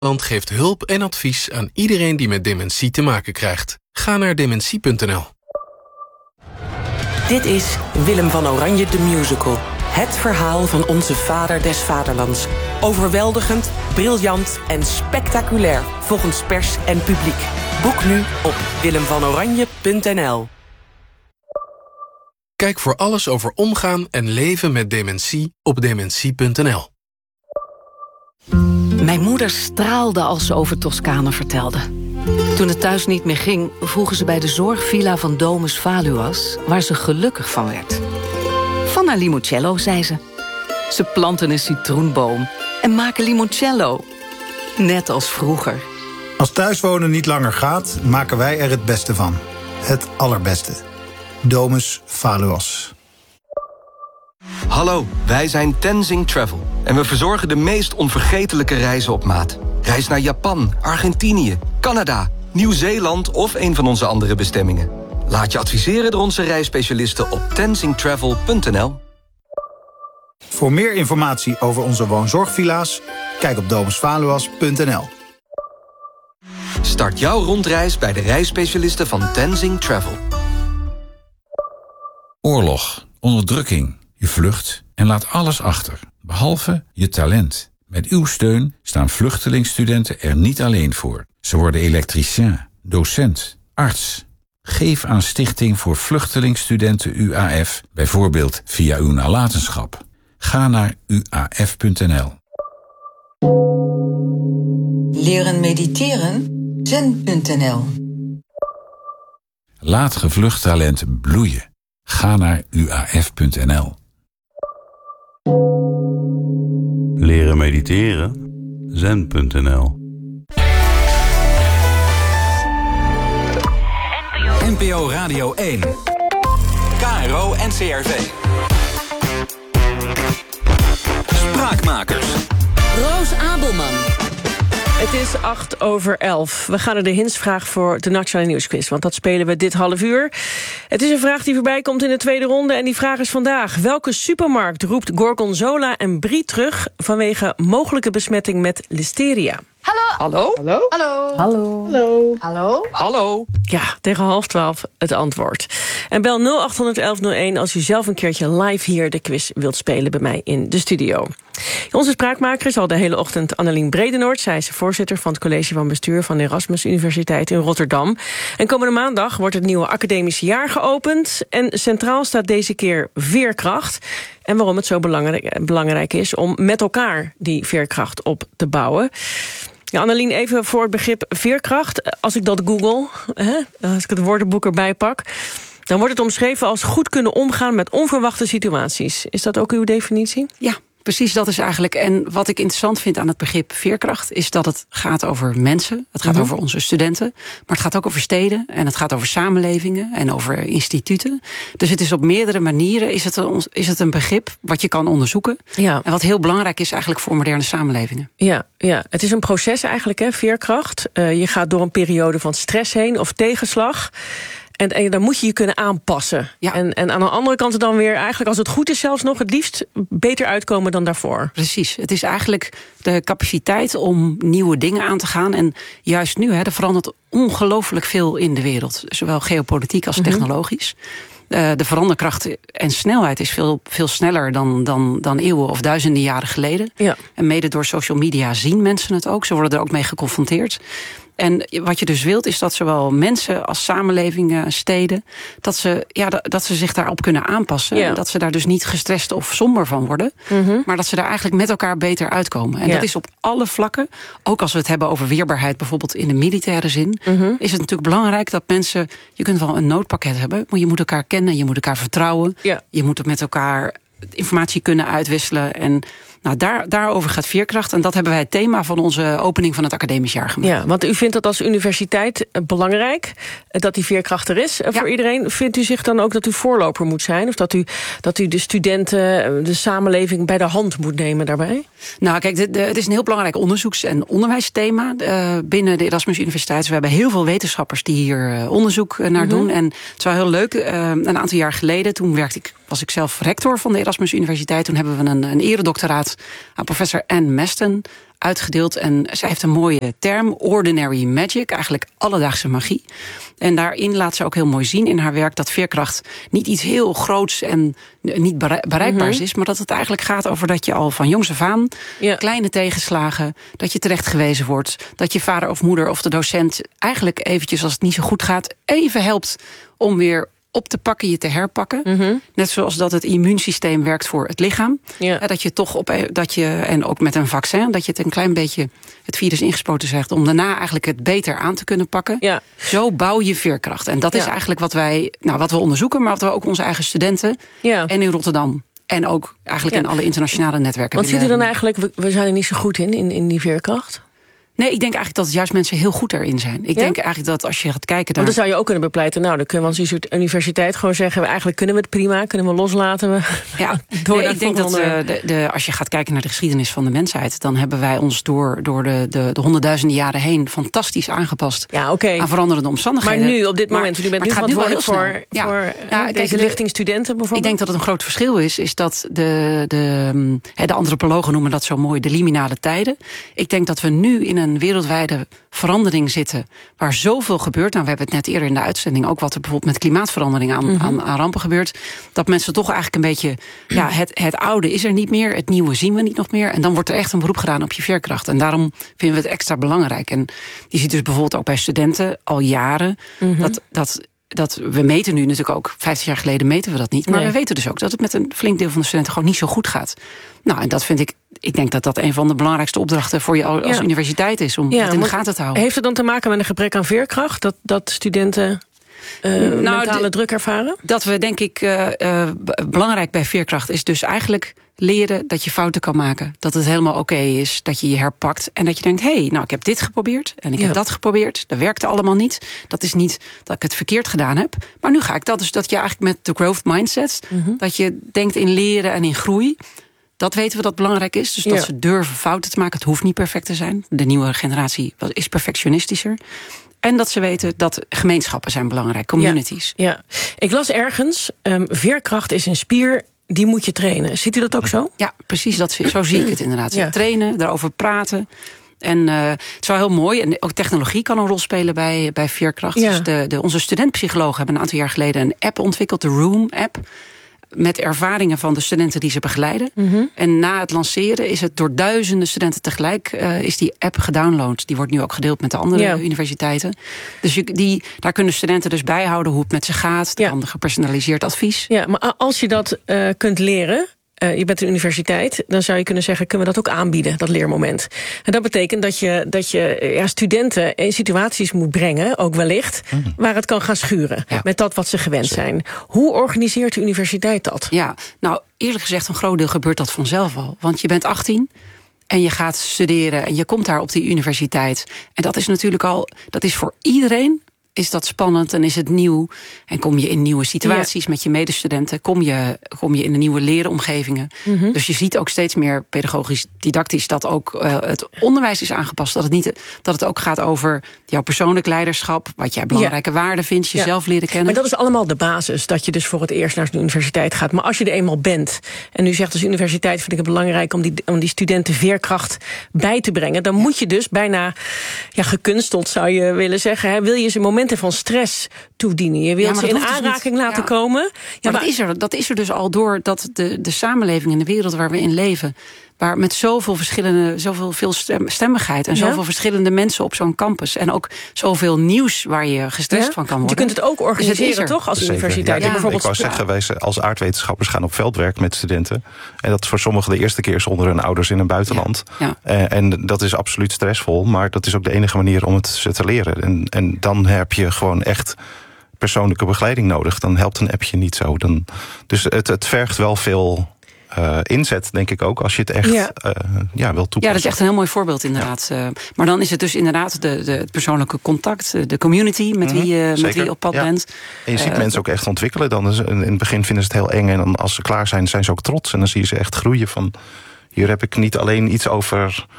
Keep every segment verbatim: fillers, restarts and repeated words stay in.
Nederland geeft hulp en advies aan iedereen die met dementie te maken krijgt. Ga naar dementie punt n l. Dit is Willem van Oranje de Musical. Het verhaal van onze vader des vaderlands. Overweldigend, briljant en spectaculair volgens pers en publiek. Boek nu op willem van oranje punt n l. Kijk voor alles over omgaan en leven met dementie op dementie punt n l. Mijn moeder straalde als ze over Toscane vertelde. Toen het thuis niet meer ging, vroegen ze bij de zorgvilla van Domus Valuas, waar ze gelukkig van werd. Van haar limoncello, zei ze. Ze planten een citroenboom en maken limoncello. Net als vroeger. Als thuiswonen niet langer gaat, maken wij er het beste van. Het allerbeste. Domus Valuas. Hallo, wij zijn Tenzing Travel. En we verzorgen de meest onvergetelijke reizen op maat. Reis naar Japan, Argentinië, Canada, Nieuw-Zeeland of een van onze andere bestemmingen. Laat je adviseren door onze reisspecialisten op tenzing travel punt n l. Voor meer informatie over onze woonzorgvilla's, kijk op domus valuas punt n l. Start jouw rondreis bij de reisspecialisten van Tenzing Travel. Oorlog, onderdrukking, je vlucht en laat alles achter, behalve je talent. Met uw steun staan vluchtelingstudenten er niet alleen voor. Ze worden elektricien, docent, arts. Geef aan Stichting voor Vluchtelingstudenten U A F, bijvoorbeeld via uw nalatenschap. Ga naar u a f punt n l. Leren mediteren? zen punt n l. Laat gevlucht talent bloeien. Ga naar u a f punt n l. Leren mediteren? zen punt n l. N P O Radio één. K R O en C R V. Spraakmakers. Roos Abelman. Het is acht over elf. We gaan naar de hintsvraag voor de Nationale Nieuwsquiz, want dat spelen we dit half uur. Het is een vraag die voorbij komt in de tweede ronde en die vraag is vandaag: welke supermarkt roept Gorgonzola en Brie terug vanwege mogelijke besmetting met listeria? Hallo? Hallo? Hallo? Hallo? Hallo? Hallo? Hallo? Ja, tegen half twaalf het antwoord. En bel nul acht een een nul één als u zelf een keertje live hier de quiz wilt spelen bij mij in de studio. Onze spraakmaker is al de hele ochtend Annelien Bredenoord. Zij is de voorzitter van het college van bestuur van de Erasmus Universiteit in Rotterdam. En komende maandag wordt het nieuwe academische jaar geopend. En centraal staat deze keer veerkracht. En waarom het zo belangrijk, belangrijk is om met elkaar die veerkracht op te bouwen. Ja, Annelien, even voor het begrip veerkracht. Als ik dat google, hè, als ik het woordenboek erbij pak, dan wordt het omschreven als goed kunnen omgaan met onverwachte situaties. Is dat ook uw definitie? Ja, precies, dat is eigenlijk. En wat ik interessant vind aan het begrip veerkracht is dat het gaat over mensen. Het gaat Mm-hmm. over onze studenten. Maar het gaat ook over steden. En het gaat over samenlevingen en over instituten. Dus het is op meerdere manieren is het een, is het een begrip wat je kan onderzoeken. Ja. En wat heel belangrijk is eigenlijk voor moderne samenlevingen. Ja, ja, het is een proces eigenlijk, hè, veerkracht. Uh, je gaat door een periode van stress heen of tegenslag. En, en dan moet je je kunnen aanpassen. Ja. En, en aan de andere kant dan weer eigenlijk, als het goed is zelfs nog, het liefst beter uitkomen dan daarvoor. Precies. Het is eigenlijk de capaciteit om nieuwe dingen aan te gaan. En juist nu, hè, er verandert ongelooflijk veel in de wereld. Zowel geopolitiek als Mm-hmm. technologisch. Uh, de veranderkracht en snelheid is veel, veel sneller dan, dan, dan eeuwen of duizenden jaren geleden. Ja. En mede door social media zien mensen het ook. Ze worden er ook mee geconfronteerd. En wat je dus wilt is dat zowel mensen als samenlevingen, steden, dat ze, ja, dat ze zich daarop kunnen aanpassen. Ja. En dat ze daar dus niet gestrest of somber van worden. Mm-hmm. Maar dat ze daar eigenlijk met elkaar beter uitkomen. En Ja. dat is op alle vlakken. Ook als we het hebben over weerbaarheid, bijvoorbeeld in de militaire zin. Mm-hmm. Is het natuurlijk belangrijk dat mensen, je kunt wel een noodpakket hebben, maar je moet elkaar kennen, je moet elkaar vertrouwen. Ja. Je moet met elkaar informatie kunnen uitwisselen. En nou, daar, daarover gaat veerkracht. En dat hebben wij het thema van onze opening van het academisch jaar gemaakt. Ja, want u vindt dat als universiteit belangrijk, dat die veerkracht er is voor Ja. iedereen. Vindt u zich dan ook dat u voorloper moet zijn? Of dat u, dat u de studenten, de samenleving bij de hand moet nemen daarbij? Nou, kijk, de, de, het is een heel belangrijk onderzoeks- en onderwijsthema uh, binnen de Erasmus Universiteit. We hebben heel veel wetenschappers die hier uh, onderzoek uh, naar Mm-hmm. doen. En het is wel heel leuk. Uh, een aantal jaar geleden, toen werkte ik, was ik zelf rector van de Erasmus Universiteit. Toen hebben we een, een eredoctoraat aan professor Anne Meston uitgedeeld. En zij heeft een mooie term, ordinary magic, eigenlijk alledaagse magie. En daarin laat ze ook heel mooi zien in haar werk dat veerkracht niet iets heel groots en niet bereikbaars mm-hmm. is, maar dat het eigenlijk gaat over dat je al van jongs af aan, ja. kleine tegenslagen, dat je terecht gewezen wordt, dat je vader of moeder of de docent eigenlijk eventjes, als het niet zo goed gaat, even helpt om weer op te pakken, je te herpakken. Mm-hmm. Net zoals dat het immuunsysteem werkt voor het lichaam. Ja. Dat je toch op dat je, en ook met een vaccin, dat je het een klein beetje het virus ingespoten zegt, om daarna eigenlijk het beter aan te kunnen pakken. Ja. Zo bouw je veerkracht. En dat ja. is eigenlijk wat wij, nou, wat we onderzoeken, maar wat we ook onze eigen studenten ja. en in Rotterdam. En ook eigenlijk ja. in alle internationale netwerken. Want ziet u dan eigenlijk, we, we zijn er niet zo goed in, in, in die veerkracht? Nee, ik denk eigenlijk dat het juist mensen heel goed erin zijn. Ik ja? denk eigenlijk dat als je gaat kijken naar... Want dan zou je ook kunnen bepleiten, nou, dan kunnen we als universiteit gewoon zeggen, eigenlijk kunnen we het prima, kunnen we loslaten. We ja, nee, ik denk dat uh, de, de, als je gaat kijken naar de geschiedenis van de mensheid, dan hebben wij ons door, door de, de, de honderdduizenden jaren heen fantastisch aangepast ja, okay. aan veranderende omstandigheden. Maar nu, op dit moment, maar, u bent nu verantwoordelijk voor, ja. voor ja, uh, deze richting studenten bijvoorbeeld? Ik denk dat het een groot verschil is, is dat de, de, de antropologen noemen dat zo mooi de liminale tijden. Ik denk dat we nu in een wereldwijde verandering zitten, waar zoveel gebeurt. Nou, we hebben het net eerder in de uitzending ook wat er bijvoorbeeld met klimaatverandering aan, mm-hmm. aan, aan rampen gebeurt. Dat mensen toch eigenlijk een beetje, ja, het, het oude is er niet meer, het nieuwe zien we niet nog meer. En dan wordt er echt een beroep gedaan op je veerkracht. En daarom vinden we het extra belangrijk. En je ziet dus bijvoorbeeld ook bij studenten al jaren, mm-hmm. dat, dat Dat, we meten nu natuurlijk ook, vijftig jaar geleden meten we dat niet. Maar nee. we weten dus ook dat het met een flink deel van de studenten gewoon niet zo goed gaat. Nou, en dat vind ik, ik denk dat dat een van de belangrijkste opdrachten voor je als ja. universiteit is, om ja, het in de gaten te houden. Heeft het dan te maken met een gebrek aan veerkracht? Dat, dat studenten uh, nou, mentale de, druk ervaren? Dat we denk ik, uh, uh, belangrijk bij veerkracht is dus eigenlijk leren dat je fouten kan maken. Dat het helemaal oké okay is, dat je je herpakt. En dat je denkt, hé, hey, nou, ik heb dit geprobeerd. En ik ja. heb dat geprobeerd. Dat werkte allemaal niet. Dat is niet dat ik het verkeerd gedaan heb. Maar nu ga ik dat. Dus dat je eigenlijk met de growth mindset, mm-hmm. dat je denkt in leren en in groei. Dat weten we dat belangrijk is. Dus dat ja. ze durven fouten te maken. Het hoeft niet perfect te zijn. De nieuwe generatie is perfectionistischer. En dat ze weten dat gemeenschappen zijn belangrijk. Communities. Ja, ja. Ik las ergens, um, veerkracht is een spier, die moet je trainen. Ziet u dat ook zo? Ja, precies. Dat, zo zie ik het inderdaad. Ja. Trainen, daarover praten. En uh, het is wel heel mooi. En ook technologie kan een rol spelen bij, bij veerkracht. Ja. Dus de, de, onze studentpsychologen hebben een aantal jaar geleden een app ontwikkeld. De Room-app. Met ervaringen van de studenten die ze begeleiden. Mm-hmm. En na het lanceren is het door duizenden studenten tegelijk uh, is die app gedownload. Die wordt nu ook gedeeld met de andere ja. universiteiten. Dus je, die, daar kunnen studenten dus bijhouden hoe het met ze gaat. Er ja. kan gepersonaliseerd advies. Ja, maar als je dat uh, kunt leren, Uh, je bent een universiteit, dan zou je kunnen zeggen, kunnen we dat ook aanbieden, dat leermoment. En dat betekent dat je, dat je ja, studenten in situaties moet brengen, ook wellicht, mm. waar het kan gaan schuren. Ja. Met dat wat ze gewend Zeker. zijn. Hoe organiseert de universiteit dat? Ja, nou, eerlijk gezegd, een groot deel gebeurt dat vanzelf al. Want je bent achttien en je gaat studeren en je komt daar op die universiteit. En dat is natuurlijk al, dat is voor iedereen, is dat spannend en is het nieuw. En kom je in nieuwe situaties ja. met je medestudenten. Kom je, kom je in de nieuwe leeromgevingen. Mm-hmm. Dus je ziet ook steeds meer pedagogisch, didactisch, dat ook uh, het onderwijs is aangepast. Dat het, niet, dat het ook gaat over jouw persoonlijk leiderschap. Wat jij belangrijke ja. waarden vindt. Jezelf ja. leren kennen. Maar dat is allemaal de basis. Dat je dus voor het eerst naar de universiteit gaat. Maar als je er eenmaal bent. En u zegt als universiteit vind ik het belangrijk om die, om die studenten veerkracht bij te brengen. Dan moet je dus bijna ja, gekunsteld zou je willen zeggen. Hè, wil je ze momenten van stress toedienen. Je wilt ja, ze in aanraking dus laten ja. komen. Ja, maar, maar dat, is er, dat is er dus al door dat de, de samenleving en de wereld waar we in leven, waar met zoveel verschillende, zoveel veel stemmigheid en ja? zoveel verschillende mensen op zo'n campus en ook zoveel nieuws waar je gestrest ja? van kan worden. Je kunt het ook organiseren, dus toch, als Zeker. universiteit? Ja, ja. Bijvoorbeeld, ik wou zeggen, wij als aardwetenschappers gaan op veldwerk met studenten. En dat is voor sommigen de eerste keer zonder hun ouders in een buitenland. Ja. Ja. En dat is absoluut stressvol, maar dat is ook de enige manier om het ze te leren. En, en dan heb je gewoon echt persoonlijke begeleiding nodig. Dan helpt een appje niet zo. Dan, dus het, het vergt wel veel Uh, inzet, denk ik ook, als je het echt ja. Uh, ja, wil toepassen. Ja, dat is echt een heel mooi voorbeeld, inderdaad. Ja. Uh, maar dan is het dus inderdaad de, de, het persoonlijke contact, de community met, mm-hmm. wie, uh, met wie je op pad ja. bent. En je ziet uh, mensen ook echt ontwikkelen. Dan is, in het begin vinden ze het heel eng en dan als ze klaar zijn, zijn ze ook trots. En dan zie je ze echt groeien van, hier heb ik niet alleen iets over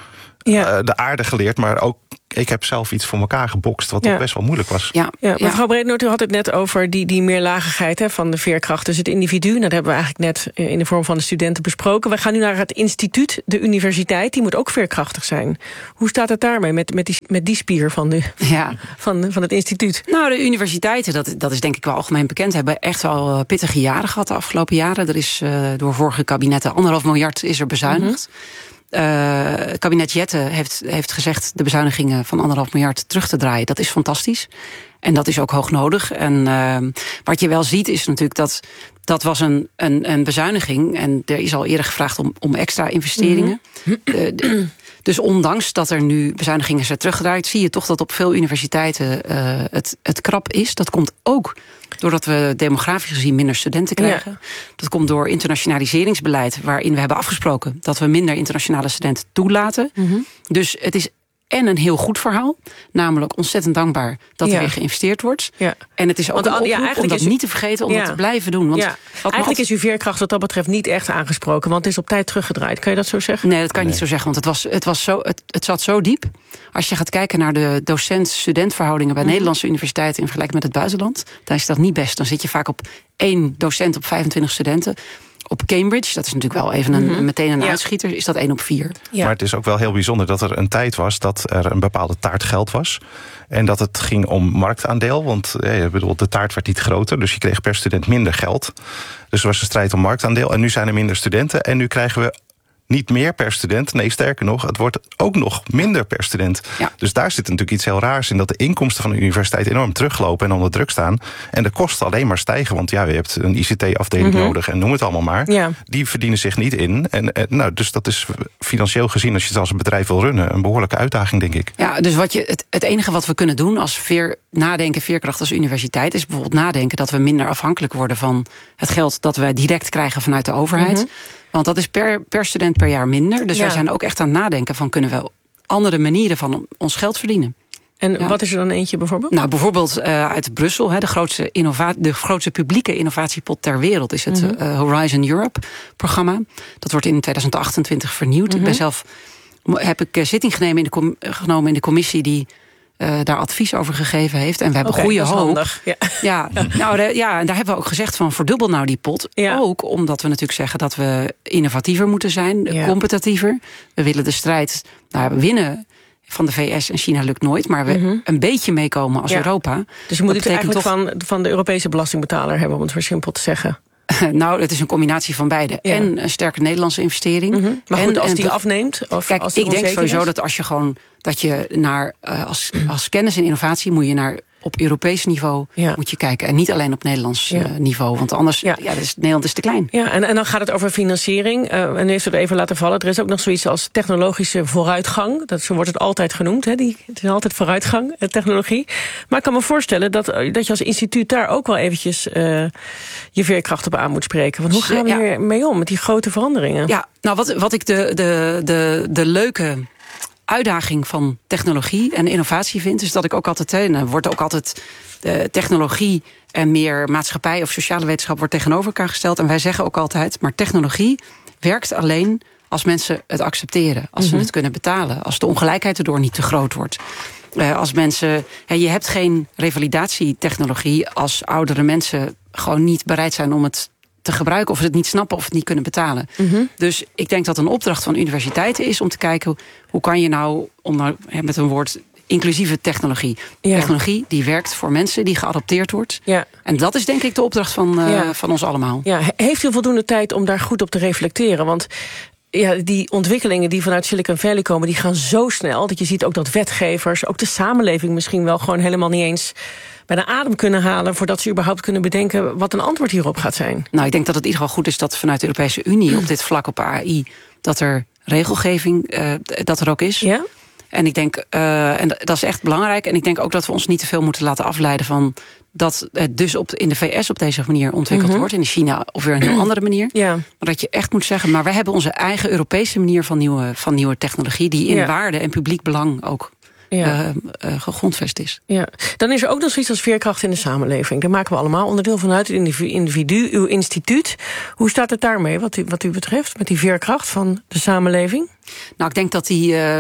ja. uh, de aarde geleerd, maar ook ik heb zelf iets voor elkaar gebokst, wat ja. ook best wel moeilijk was. Ja, ja mevrouw ja. Breednoort, u had het net over die, die meerlagigheid hè, van de veerkracht. Dus het individu, nou, dat hebben we eigenlijk net in de vorm van de studenten besproken. We gaan nu naar het instituut, de universiteit, die moet ook veerkrachtig zijn. Hoe staat het daarmee met, met, die, met die spier van, de, ja. van, van het instituut? Nou, de universiteiten, dat, dat is denk ik wel algemeen bekend, hebben echt wel pittige jaren gehad de afgelopen jaren. Er is uh, door vorige kabinetten anderhalf miljard is er bezuinigd. Mm-hmm. Uh, het kabinet Jette heeft, heeft gezegd de bezuinigingen van anderhalf miljard terug te draaien. Dat is fantastisch. En dat is ook hoog nodig. En uh, wat je wel ziet is natuurlijk dat dat was een, een, een bezuiniging. En er is al eerder gevraagd om, om extra investeringen. Mm-hmm. Uh, de, dus ondanks dat er nu bezuinigingen zijn teruggedraaid, zie je toch dat op veel universiteiten uh, het, het krap is. Dat komt ook doordat we demografisch gezien minder studenten krijgen. Ja. Dat komt door internationaliseringsbeleid, waarin we hebben afgesproken dat we minder internationale studenten toelaten. Mm-hmm. Dus het is en een heel goed verhaal, namelijk ontzettend dankbaar dat er ja. weer geïnvesteerd wordt. Ja. En het is ook want, een oproep ja, om dat u, niet te vergeten, om ja. dat te blijven doen. Want ja. Eigenlijk is uw veerkracht wat dat betreft niet echt aangesproken, want het is op tijd teruggedraaid. Kan je dat zo zeggen? Nee, dat kan je nee. niet zo zeggen, want het, was, het, was zo, het, het zat zo diep. Als je gaat kijken naar de docent-studentverhoudingen bij mm. Nederlandse universiteiten in vergelijking met het buitenland, dan is dat niet best. Dan zit je vaak op één docent op vijfentwintig studenten. Op Cambridge, dat is natuurlijk wel even een, mm-hmm. meteen een ja. uitschieter, is dat één op vier. Ja. Maar het is ook wel heel bijzonder dat er een tijd was dat er een bepaalde taart geld was. En dat het ging om marktaandeel, want eh, bedoel, de taart werd niet groter, dus je kreeg per student minder geld. Dus er was een strijd om marktaandeel en nu zijn er minder studenten en nu krijgen we niet meer per student. Nee, sterker nog, het wordt ook nog minder per student. Ja. Dus daar zit natuurlijk iets heel raars in, dat de inkomsten van de universiteit enorm teruglopen en onder druk staan. En de kosten alleen maar stijgen, want ja, je hebt een I C T-afdeling mm-hmm. nodig en noem het allemaal maar. Ja. Die verdienen zich niet in. En, en, nou, dus dat is financieel gezien, als je het als een bedrijf wil runnen, een behoorlijke uitdaging, denk ik. Ja, dus wat je, het, het enige wat we kunnen doen als veer, nadenken veerkracht als universiteit, is bijvoorbeeld nadenken dat we minder afhankelijk worden van het geld dat we direct krijgen vanuit de overheid. Mm-hmm. Want dat is per, per student per jaar minder. Dus ja. wij zijn ook echt aan het nadenken van, kunnen we andere manieren van ons geld verdienen. En ja. wat is er dan eentje bijvoorbeeld? Nou, bijvoorbeeld uh, uit Brussel, hè, de, grootste innova- de grootste publieke innovatiepot ter wereld is het mm-hmm. uh, Horizon Europe-programma. Dat wordt in tweeduizend achtentwintig vernieuwd. Mm-hmm. Ik ben zelf, heb ik uh, zitting genomen in, de com- genomen in de commissie die Uh, daar advies over gegeven heeft. En we hebben okay, goede hoop. Handig, ja. Ja, nou, de, ja, en daar hebben we ook gezegd van verdubbel nou die pot. Ja. Ook omdat we natuurlijk zeggen dat we innovatiever moeten zijn, ja. competitiever. We willen de strijd nou, winnen van de V S en China lukt nooit, maar we mm-hmm. een beetje meekomen als ja. Europa. Dus je moet het eigenlijk toch van, van de Europese belastingbetaler hebben, om het voor simpel te zeggen. Nou, het is een combinatie van beide. Ja. En een sterke Nederlandse investering. Mm-hmm. Maar goed, en, als en die dat, afneemt? Of kijk, als die ik denk sowieso is? dat als je gewoon dat je naar uh, als, als kennis en innovatie moet je naar op Europees niveau ja. moet je kijken. En niet alleen op Nederlands ja. uh, niveau. Want anders, ja. Ja, dus Nederland is te klein. Ja, en, en dan gaat het over financiering. Uh, en u heeft het even laten vallen. Er is ook nog zoiets als technologische vooruitgang. Dat, zo wordt het altijd genoemd. Hè? Die, het is altijd vooruitgang, uh, technologie. Maar ik kan me voorstellen dat, uh, dat je als instituut daar ook wel eventjes uh, je veerkracht op aan moet spreken. Want hoe gaan we ja. hier mee om met die grote veranderingen? Ja, nou wat, wat ik de, de, de, de leuke uitdaging van technologie en innovatie vind, is dat ik ook altijd, en er wordt ook altijd de technologie en meer maatschappij of sociale wetenschap wordt tegenover elkaar gesteld. En wij zeggen ook altijd, maar technologie werkt alleen als mensen het accepteren, als mm-hmm. ze het kunnen betalen, als de ongelijkheid erdoor niet te groot wordt. Uh, als mensen, ja, je hebt geen revalidatietechnologie als oudere mensen gewoon niet bereid zijn om het te gebruiken, of het niet snappen of het niet kunnen betalen. Mm-hmm. Dus ik denk dat een opdracht van universiteiten is om te kijken hoe kan je nou, om nou met een woord, inclusieve technologie. Ja. Technologie die werkt voor mensen, die geadopteerd wordt. Ja. En dat is denk ik de opdracht van, uh, ja. van ons allemaal. Ja. Heeft u voldoende tijd om daar goed op te reflecteren? Want ja, die ontwikkelingen die vanuit Silicon Valley komen, die gaan zo snel dat je ziet ook dat wetgevers, ook de samenleving misschien wel gewoon helemaal niet eens bij de adem kunnen halen voordat ze überhaupt kunnen bedenken wat een antwoord hierop gaat zijn. Nou, ik denk dat het in ieder geval goed is dat vanuit de Europese Unie op dit vlak op A I dat er regelgeving uh, dat er ook is. Ja? En ik denk, uh, en dat is echt belangrijk. En ik denk ook dat we ons niet te veel moeten laten afleiden van dat het dus op, in de V S op deze manier ontwikkeld mm-hmm. wordt. In China op weer een heel andere manier. Ja. Maar dat je echt moet zeggen, maar wij hebben onze eigen Europese manier van nieuwe, van nieuwe technologie die in ja. waarde en publiek belang ook Ja. Uh, uh, gegrondvest is. Ja. Dan is er ook nog zoiets als veerkracht in de samenleving. Daar maken we allemaal onderdeel van uit, het individu, uw instituut. Hoe staat het daarmee, wat u, wat u betreft, met die veerkracht van de samenleving? Nou, ik denk dat die, uh,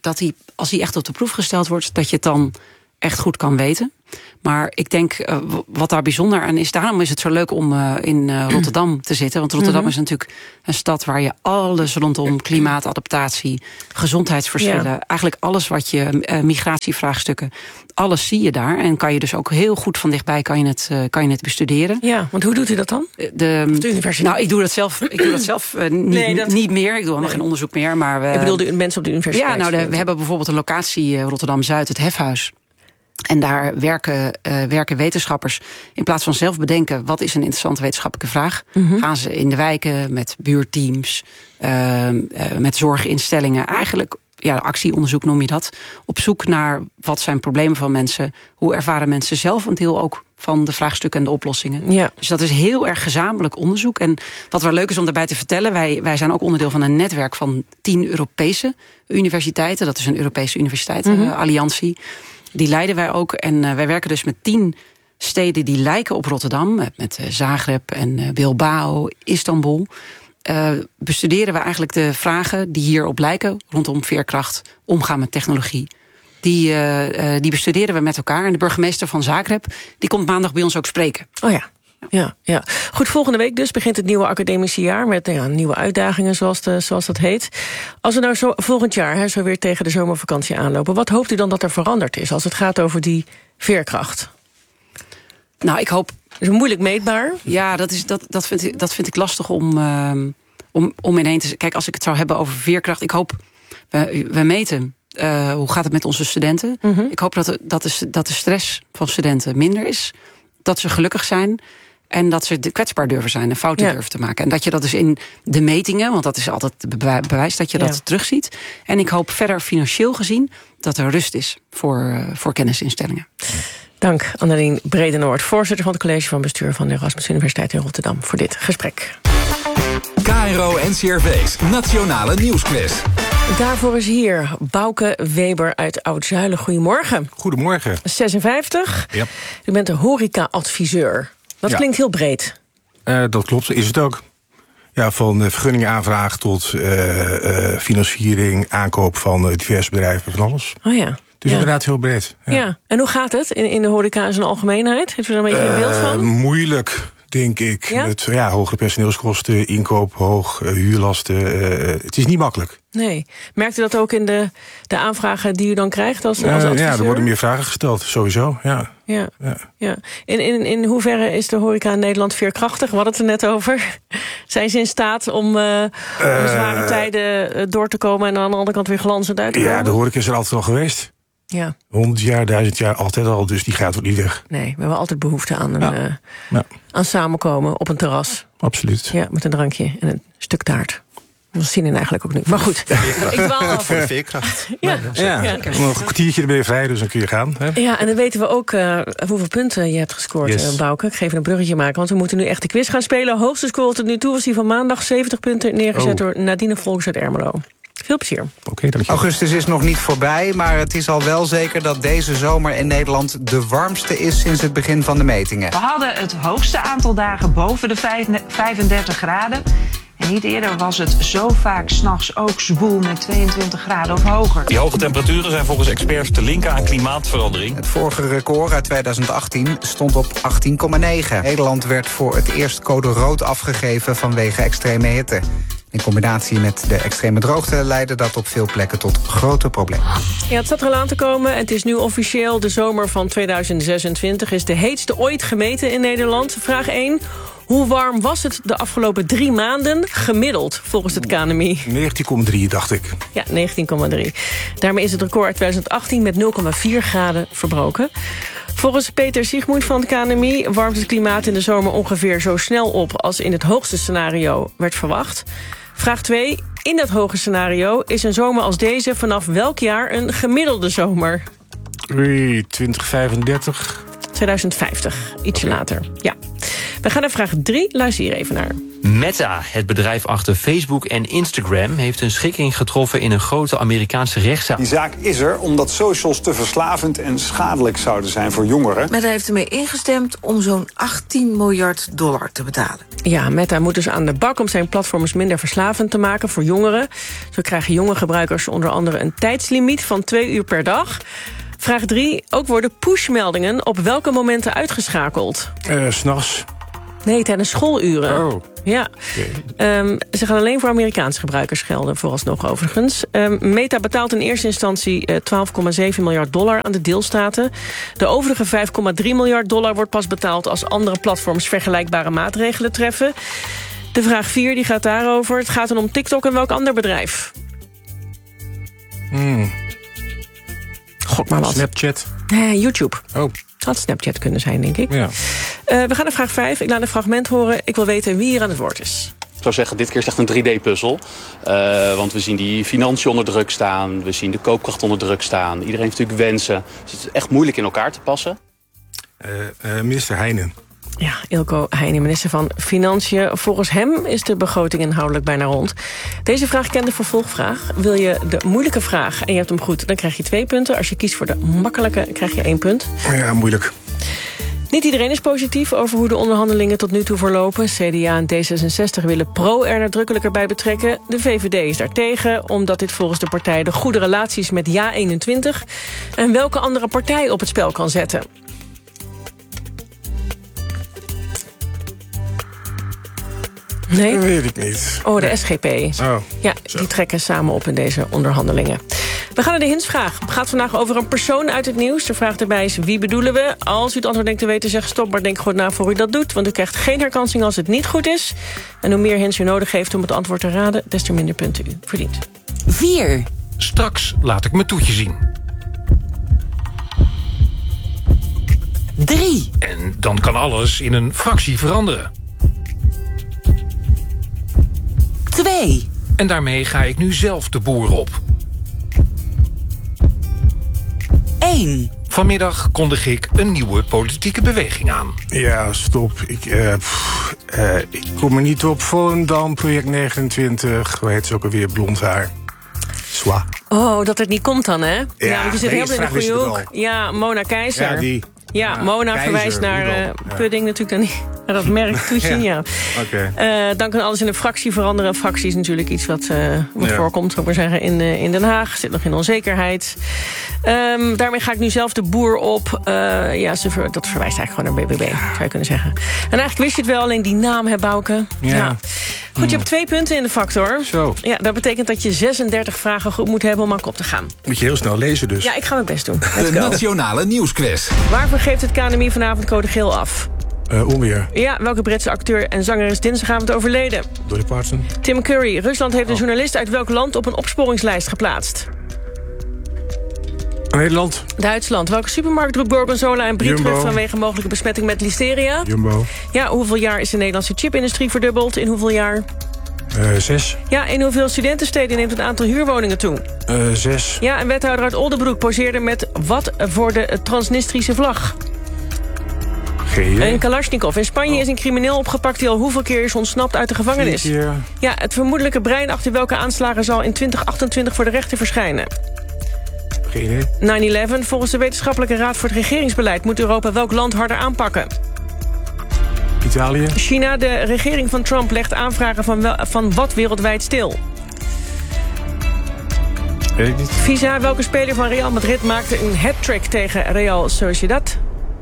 dat hij, als hij echt op de proef gesteld wordt, dat je het dan echt goed kan weten. Maar ik denk, uh, wat daar bijzonder aan is, daarom is het zo leuk om uh, in uh, Rotterdam te zitten. Want Rotterdam mm-hmm. is natuurlijk een stad waar je alles rondom klimaatadaptatie, gezondheidsverschillen, ja. eigenlijk alles wat je, uh, migratievraagstukken, alles zie je daar. En kan je dus ook heel goed van dichtbij kan je het, uh, kan je het bestuderen. Ja, want hoe doet u dat dan? De, de universiteit? Nou, ik doe dat zelf, ik doe dat zelf uh, niet, nee, dat... niet meer. Ik doe nog nee. geen onderzoek meer. Maar we, ik bedoel de mensen op de universiteit. Ja, nou, de, we hebben bijvoorbeeld een locatie uh, Rotterdam-Zuid, het Hefhuis. En daar werken, uh, werken wetenschappers, in plaats van zelf bedenken wat is een interessante wetenschappelijke vraag, mm-hmm. gaan ze in de wijken met buurtteams, uh, uh, met zorginstellingen, eigenlijk ja, actieonderzoek noem je dat, op zoek naar wat zijn problemen van mensen, hoe ervaren mensen zelf een deel ook van de vraagstukken en de oplossingen. Ja. Dus dat is heel erg gezamenlijk onderzoek. En wat wel leuk is om daarbij te vertellen, wij, wij zijn ook onderdeel van een netwerk van tien Europese universiteiten. Dat is een Europese universiteitenalliantie. Mm-hmm. Die leiden wij ook. En uh, wij werken dus met tien steden die lijken op Rotterdam. Met, met uh, Zagreb en uh, Bilbao, Istanbul. Uh, bestuderen we eigenlijk de vragen die hierop lijken rondom veerkracht, omgaan met technologie. Die, uh, uh, die bestuderen we met elkaar. En de burgemeester van Zagreb, die komt maandag bij ons ook spreken. Oh ja. Ja, ja. Goed, volgende week dus begint het nieuwe academische jaar met ja, nieuwe uitdagingen, zoals, de, zoals dat heet. Als we nou zo, volgend jaar hè, zo weer tegen de zomervakantie aanlopen, wat hoopt u dan dat er veranderd is als het gaat over die veerkracht? Nou, ik hoop... Dat is moeilijk meetbaar. Ja, dat, is, dat, dat, vind, ik, dat vind ik lastig om, uh, om, om ineen te... Kijk, als ik het zou hebben over veerkracht, ik hoop... We, we meten, uh, hoe gaat het met onze studenten? Mm-hmm. Ik hoop dat de, dat, de, dat de stress van studenten minder is. Dat ze gelukkig zijn. En dat ze kwetsbaar durven zijn en fouten ja. durven te maken. En dat je dat dus in de metingen, want dat is altijd bewijs dat je dat ja. terugziet. En ik hoop verder financieel gezien dat er rust is voor, uh, voor kennisinstellingen. Dank Annelien Bredenoord, voorzitter van het college van bestuur van de Erasmus Universiteit in Rotterdam, voor dit gesprek. K R O N C R V's Nationale Nieuwsquiz. Daarvoor is hier Bouke Weber uit Oud-Zuilen. Goedemorgen. Goedemorgen. zesenvijftig. Ja. U bent een horeca-adviseur. Dat ja. klinkt heel breed. Uh, dat klopt, is het ook. Ja, van vergunningenaanvraag tot uh, uh, financiering, aankoop van uh, diverse bedrijven, van alles. Oh ja. Dus ja. inderdaad heel breed. Ja. ja. En hoe gaat het in, in de horeca in zijn algemeenheid? Heeft u daar een beetje een beeld van? Uh, moeilijk, denk ik. Ja? Met ja, hogere personeelskosten, inkoop hoog, uh, huurlasten. Uh, het is niet makkelijk. Nee. Merkt u dat ook in de, de aanvragen die u dan krijgt als, als adviseur? Uh, ja, er worden meer vragen gesteld, sowieso. Ja. Ja. Ja. Ja. In, in, in hoeverre is de horeca in Nederland veerkrachtig? We hadden het er net over. Zijn ze in staat om, uh, om uh, zware tijden door te komen en aan de andere kant weer glanzend uit te komen? Ja, de horeca is er altijd al geweest. Ja. Honderd jaar, duizend jaar, altijd al. Dus die gaat ook niet weg. Nee, we hebben altijd behoefte aan, een, ja. Uh, ja. aan samenkomen op een terras. Absoluut. Ja, met een drankje en een stuk taart. Dat zin in eigenlijk ook niet. Maar goed, ik dwaal af. Voor de veerkracht. Ja. Ja. Ja. Nog een kwartiertje, dan ben je vrij, dus dan kun je gaan. Hè? Ja, en dan weten we ook uh, hoeveel punten je hebt gescoord, yes. uh, Bouke. Ik ga even een bruggetje maken, want we moeten nu echt de quiz gaan spelen. Hoogste score tot nu toe was die van maandag. zeventig punten neergezet oh. door Nadine Volks uit Ermelo. Veel plezier. Okay, Augustus is nog niet voorbij, maar het is al wel zeker dat deze zomer in Nederland de warmste is sinds het begin van de metingen. We hadden het hoogste aantal dagen boven de vijfendertig graden. En niet eerder was het zo vaak 's nachts ook zwoel met tweeëntwintig graden of hoger. Die hoge temperaturen zijn volgens experts te linken aan klimaatverandering. Het vorige record uit tweeduizend achttien stond op achttien komma negen. Nederland werd voor het eerst code rood afgegeven vanwege extreme hitte. In combinatie met de extreme droogte leidde dat op veel plekken tot grote problemen. Ja, het staat er al aan te komen. Het is nu officieel. De zomer van tweeduizend zesentwintig is de heetste ooit gemeten in Nederland. Vraag één. Hoe warm was het de afgelopen drie maanden gemiddeld volgens het K N M I? negentien komma drie, dacht ik. Ja, negentien komma drie. Daarmee is het record uit tweeduizend achttien met nul komma vier graden verbroken. Volgens Peter Siegmoed van het K N M I warmt het klimaat in de zomer ongeveer zo snel op als in het hoogste scenario werd verwacht. Vraag twee. In dat hoge scenario is een zomer als deze vanaf welk jaar een gemiddelde zomer? twintig vijfendertig. tweeduizend vijftig, ietsje okay. later. Ja. We gaan naar vraag drie. Luister hier even naar. Meta, het bedrijf achter Facebook en Instagram, heeft een schikking getroffen in een grote Amerikaanse rechtszaak. Die zaak is er omdat socials te verslavend en schadelijk zouden zijn voor jongeren. Meta heeft ermee ingestemd om zo'n achttien miljard dollar te betalen. Ja, Meta moet dus aan de bak om zijn platforms minder verslavend te maken voor jongeren. Zo krijgen jonge gebruikers onder andere een tijdslimiet van twee uur per dag. Vraag drie. Ook worden pushmeldingen op welke momenten uitgeschakeld? Uh, 's nachts. Nee, tijdens schooluren. Oh. Ja. Okay. Um, ze gaan alleen voor Amerikaanse gebruikers gelden, vooralsnog overigens. Um, Meta betaalt in eerste instantie uh, twaalf komma zeven miljard dollar aan de deelstaten. De overige vijf komma drie miljard dollar wordt pas betaald als andere platforms vergelijkbare maatregelen treffen. De vraag vier die gaat daarover. Het gaat dan om TikTok en welk ander bedrijf? Hmm. Gok maar wat. Snapchat. Nee, YouTube. Oh. Had Snapchat kunnen zijn, denk ik. Ja. Uh, we gaan naar vraag vijf. Ik laat een fragment horen. Ik wil weten wie hier aan het woord is. Ik zou zeggen, dit keer is echt een drie D-puzzel. Uh, want we zien die financiën onder druk staan. We zien de koopkracht onder druk staan. Iedereen heeft natuurlijk wensen. Dus het is echt moeilijk in elkaar te passen. Uh, uh, minister Heijnen. Ja, Ilko Heijnen, minister van Financiën. Volgens hem is de begroting inhoudelijk bijna rond. Deze vraag kent de vervolgvraag. Wil je de moeilijke vraag en je hebt hem goed, dan krijg je twee punten. Als je kiest voor de makkelijke, krijg je één punt. Ja, moeilijk. Niet iedereen is positief over hoe de onderhandelingen tot nu toe verlopen. C D A en D zesenzestig willen Pro er nadrukkelijker bij betrekken. De V V D is daartegen, omdat dit volgens de partij de goede relaties met Ja eenentwintig... en welke andere partij op het spel kan zetten. Nee? Dat weet ik niet. Oh, de S G P. Oh, ja, zo. Die trekken samen op in deze onderhandelingen. We gaan naar de hintsvraag. Het gaat vandaag over een persoon uit het nieuws. De vraag erbij is, wie bedoelen we? Als u het antwoord denkt te weten, zeg stop, maar denk goed na voor u dat doet. Want u krijgt geen herkansing als het niet goed is. En hoe meer hints u nodig heeft om het antwoord te raden, des te minder punten u verdient. Vier. Straks laat ik mijn toetje zien. Drie. En dan kan alles in een fractie veranderen. Twee. En daarmee ga ik nu zelf de boer op. Eén. Vanmiddag kondig ik een nieuwe politieke beweging aan. Ja, stop. Ik, uh, pff, uh, ik kom er niet op. Volendam, project negenentwintig. Hoe heet ze ook alweer? Blond haar. Zwa. Oh, dat het niet komt dan, hè? Ja, ja want je zit nee, heel in de goede hoek. Ja, Mona Keizer. Ja, die. Ja, ja, Mona Keizer, verwijst naar uh, Pudding natuurlijk dan niet. Naar dat merk toetje, ja. ja. Okay. Uh, dan kan alles in een fractie veranderen. Fractie is natuurlijk iets wat, uh, wat ja. voorkomt, zou ik maar zeggen, in, uh, in Den Haag. Zit nog in onzekerheid. Um, daarmee ga ik nu zelf de boer op. Uh, ja, ze ver, dat verwijst eigenlijk gewoon naar B B B, zou je kunnen zeggen. En eigenlijk wist je het wel, alleen die naam, hè, Bouke? Ja. ja. Goed, je hebt twee punten in de factor. Zo. Ja, dat betekent dat je zesendertig vragen goed moet hebben om aan kop te gaan. Moet je heel snel lezen dus. Ja, ik ga mijn best doen. De Nationale Nieuwsquiz. Waarvoor geeft het K N M I vanavond code geel af? Uh, onweer. Ja, welke Britse acteur en zanger is dinsdagavond overleden? Dolly Parton. Tim Curry. Rusland heeft een journalist uit welk land op een opsporingslijst geplaatst? Nederland. Duitsland. Welke supermarkt droeg Gorgonzola en Brie terug vanwege mogelijke besmetting met listeria? Jumbo. Ja, hoeveel jaar is de Nederlandse chipindustrie verdubbeld? In hoeveel jaar? Uh, zes. Ja, in hoeveel studentensteden neemt het aantal huurwoningen toe? Uh, zes. Ja, een wethouder uit Oldenbroek poseerde met wat voor de Transnistrische vlag? Geen. Een Kalashnikov. In Spanje oh. is een crimineel opgepakt die al hoeveel keer is ontsnapt uit de gevangenis? Vier keer. Ja, het vermoedelijke brein achter welke aanslagen zal in twintig achtentwintig voor de rechter verschijnen? Geen idee. nine eleven. Volgens de Wetenschappelijke Raad voor het Regeringsbeleid moet Europa welk land harder aanpakken? Italië. China. De regering van Trump legt aanvragen van, wel, van wat wereldwijd stil? Weet ik niet. Visa. Welke speler van Real Madrid maakte een hat-trick tegen Real Sociedad?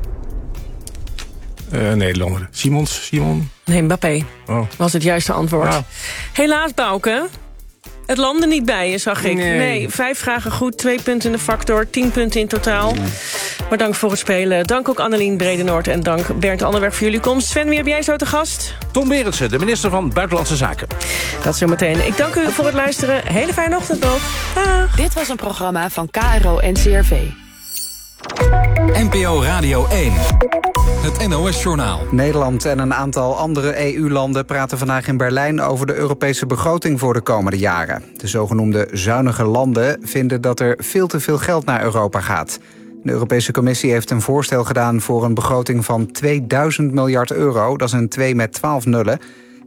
Uh, Nederlander. Simons. Simon. Nee, Mbappé. Oh. Was het juiste antwoord. Ja. Helaas, Bouke. Het landde niet bij je, zag ik. Nee. nee, vijf vragen goed, twee punten in de factor, tien punten in totaal. Mm. Maar dank voor het spelen. Dank ook Annelien Bredenoord en dank Bernd Anderwerk voor jullie komst. Sven, wie heb jij zo te gast? Tom Berendsen, de minister van Buitenlandse Zaken. Dat zometeen. Ik dank u voor het luisteren. Hele fijne ochtend nog. Dag. Dit was een programma van K R O en C R V. N P O Radio één. Het N O S-journaal. Nederland en een aantal andere E U-landen praten vandaag in Berlijn over de Europese begroting voor de komende jaren. De zogenoemde zuinige landen vinden dat er veel te veel geld naar Europa gaat. De Europese Commissie heeft een voorstel gedaan voor een begroting van tweeduizend miljard euro. Dat is een twee met twaalf nullen.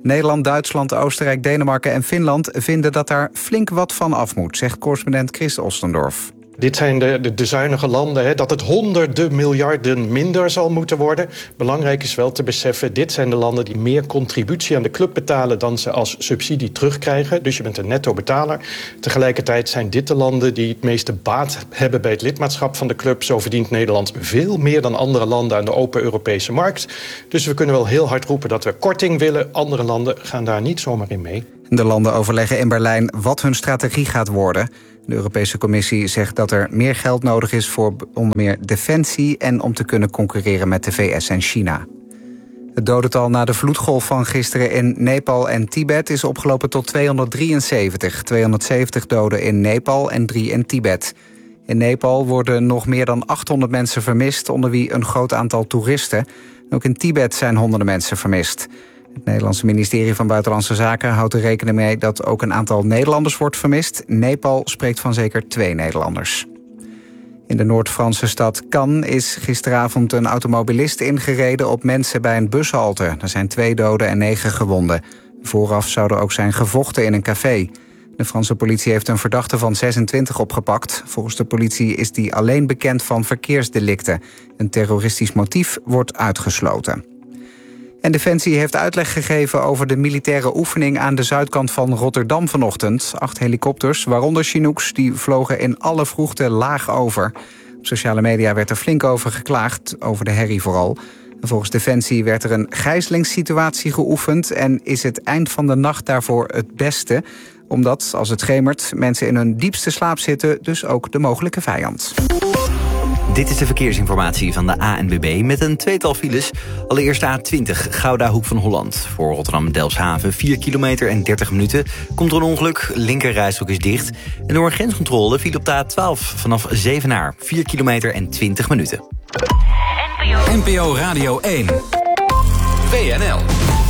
Nederland, Duitsland, Oostenrijk, Denemarken en Finland vinden dat daar flink wat van af moet, zegt correspondent Chris Ostendorf. Dit zijn de, de, de zuinige landen, hè, dat het honderden miljarden minder zal moeten worden. Belangrijk is wel te beseffen, dit zijn de landen die meer contributie aan de club betalen dan ze als subsidie terugkrijgen. Dus je bent een netto betaler. Tegelijkertijd zijn dit de landen die het meeste baat hebben bij het lidmaatschap van de club. Zo verdient Nederland veel meer dan andere landen aan de open Europese markt. Dus we kunnen wel heel hard roepen dat we korting willen. Andere landen gaan daar niet zomaar in mee. De landen overleggen in Berlijn wat hun strategie gaat worden. De Europese Commissie zegt dat er meer geld nodig is voor onder meer defensie en om te kunnen concurreren met de V S en China. Het dodental na de vloedgolf van gisteren in Nepal en Tibet is opgelopen tot tweehonderddrieënzeventig. tweehonderdzeventig doden in Nepal en drie in Tibet. In Nepal worden nog meer dan achthonderd mensen vermist, onder wie een groot aantal toeristen. Ook in Tibet zijn honderden mensen vermist. Het Nederlandse ministerie van Buitenlandse Zaken houdt er rekening mee dat ook een aantal Nederlanders wordt vermist. Nepal spreekt van zeker twee Nederlanders. In de Noord-Franse stad Cannes is gisteravond een automobilist ingereden op mensen bij een bushalte. Er zijn twee doden en negen gewonden. Vooraf zou er ook zijn gevochten in een café. De Franse politie heeft een verdachte van zesentwintig opgepakt. Volgens de politie is die alleen bekend van verkeersdelicten. Een terroristisch motief wordt uitgesloten. En Defensie heeft uitleg gegeven over de militaire oefening aan de zuidkant van Rotterdam vanochtend. Acht helikopters, waaronder Chinooks, die vlogen in alle vroegte laag over. Op sociale media werd er flink over geklaagd, over de herrie vooral. En volgens Defensie werd er een gijzelingssituatie geoefend en is het eind van de nacht daarvoor het beste. Omdat, als het schemert, mensen in hun diepste slaap zitten, dus ook de mogelijke vijand. Dit is de verkeersinformatie van de A N W B met een tweetal files. Allereerst A twintig, Gouda Hoek van Holland. Voor Rotterdam-Delfshaven, vier kilometer en dertig minuten. Komt er een ongeluk, linkerrijstrook is dicht. En door een grenscontrole viel op de A twaalf vanaf Zevenaar. vier kilometer en twintig minuten. N P O Radio één. W N L.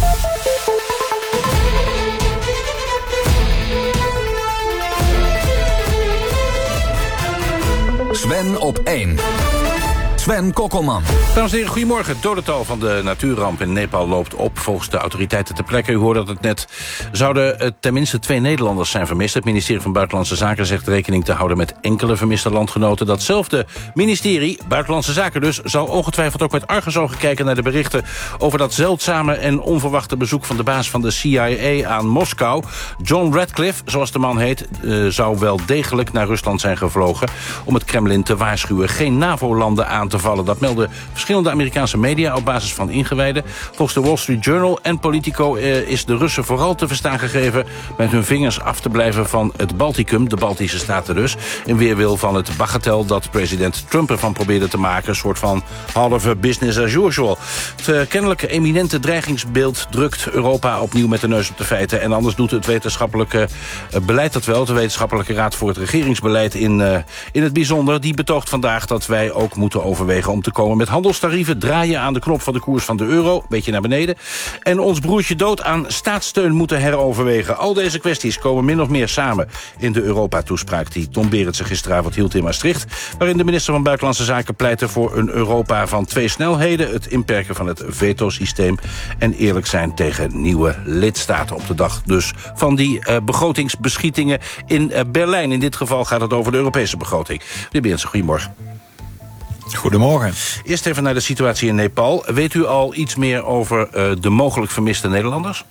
Sven op één. Sven Kokkelman. Dames en heren, goedemorgen. Het dodental van de natuurramp in Nepal loopt op. Volgens de autoriteiten ter plekke, u hoorde dat het net, zouden uh, tenminste twee Nederlanders zijn vermist. Het ministerie van Buitenlandse Zaken zegt rekening te houden met enkele vermiste landgenoten. Datzelfde ministerie, Buitenlandse Zaken dus, zal ongetwijfeld ook met argusogen kijken naar de berichten over dat zeldzame en onverwachte bezoek van de baas van de C I A aan Moskou. John Radcliffe, zoals de man heet, uh, zou wel degelijk naar Rusland zijn gevlogen om het Kremlin te waarschuwen geen NAVO-landen aan te vallen. Dat melden verschillende Amerikaanse media op basis van ingewijden. Volgens de Wall Street Journal en Politico eh, is de Russen vooral te verstaan gegeven met hun vingers af te blijven van het Balticum, de Baltische Staten dus, in weerwil van het bagatel dat president Trump ervan probeerde te maken, een soort van halve business as usual. Het uh, kennelijke eminente dreigingsbeeld drukt Europa opnieuw met de neus op de feiten en anders doet het wetenschappelijke uh, beleid dat wel, de Wetenschappelijke Raad voor het Regeringsbeleid in, uh, in het bijzonder. Die betoogt vandaag dat wij ook moeten overwegen om te komen met handelstarieven, draaien aan de knop van de koers van de euro, een beetje naar beneden, en ons broertje dood aan staatssteun moeten heroverwegen. Al deze kwesties komen min of meer samen in de Europa-toespraak die Tom Berendsen gisteravond hield in Maastricht, waarin de minister van Buitenlandse Zaken pleitte voor een Europa van twee snelheden, het inperken van het veto-systeem en eerlijk zijn tegen nieuwe lidstaten op de dag dus van die uh, begrotingsbeschietingen in uh, Berlijn. In dit geval gaat het over de Europese begroting. Meneer Berendsen, goedemorgen. Goedemorgen. Eerst even naar de situatie in Nepal. Weet u al iets meer over uh, de mogelijk vermiste Nederlanders?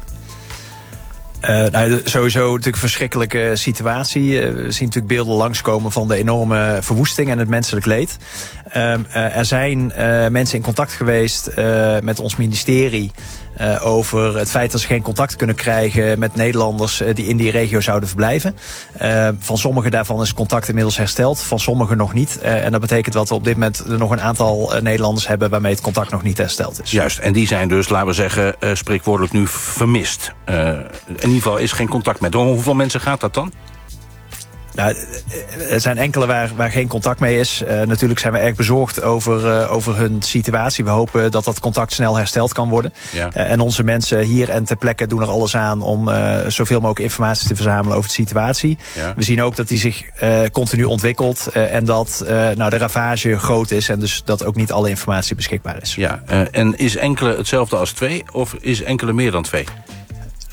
Uh, nou, sowieso natuurlijk een verschrikkelijke situatie. Uh, we zien natuurlijk beelden langskomen van de enorme verwoesting en het menselijk leed. Uh, uh, er zijn uh, mensen in contact geweest uh, met ons ministerie Uh, over het feit dat ze geen contact kunnen krijgen met Nederlanders uh, die in die regio zouden verblijven. Uh, van sommige daarvan is contact inmiddels hersteld, van sommigen nog niet. Uh, en dat betekent dat we op dit moment er nog een aantal uh, Nederlanders hebben waarmee het contact nog niet hersteld is. Juist, en die zijn dus, laten we zeggen, uh, spreekwoordelijk nu vermist. Uh, in ieder geval is geen contact met. Om hoeveel mensen gaat dat dan? Nou, er zijn enkele waar, waar geen contact mee is. Uh, natuurlijk zijn we erg bezorgd over, uh, over hun situatie. We hopen dat dat contact snel hersteld kan worden. Ja. Uh, en onze mensen hier en ter plekke doen er alles aan om uh, zoveel mogelijk informatie te verzamelen over de situatie. Ja. We zien ook dat die zich uh, continu ontwikkelt uh, en dat uh, nou, de ravage groot is en dus dat ook niet alle informatie beschikbaar is. Ja, uh, en is enkele hetzelfde als twee of is enkele meer dan twee?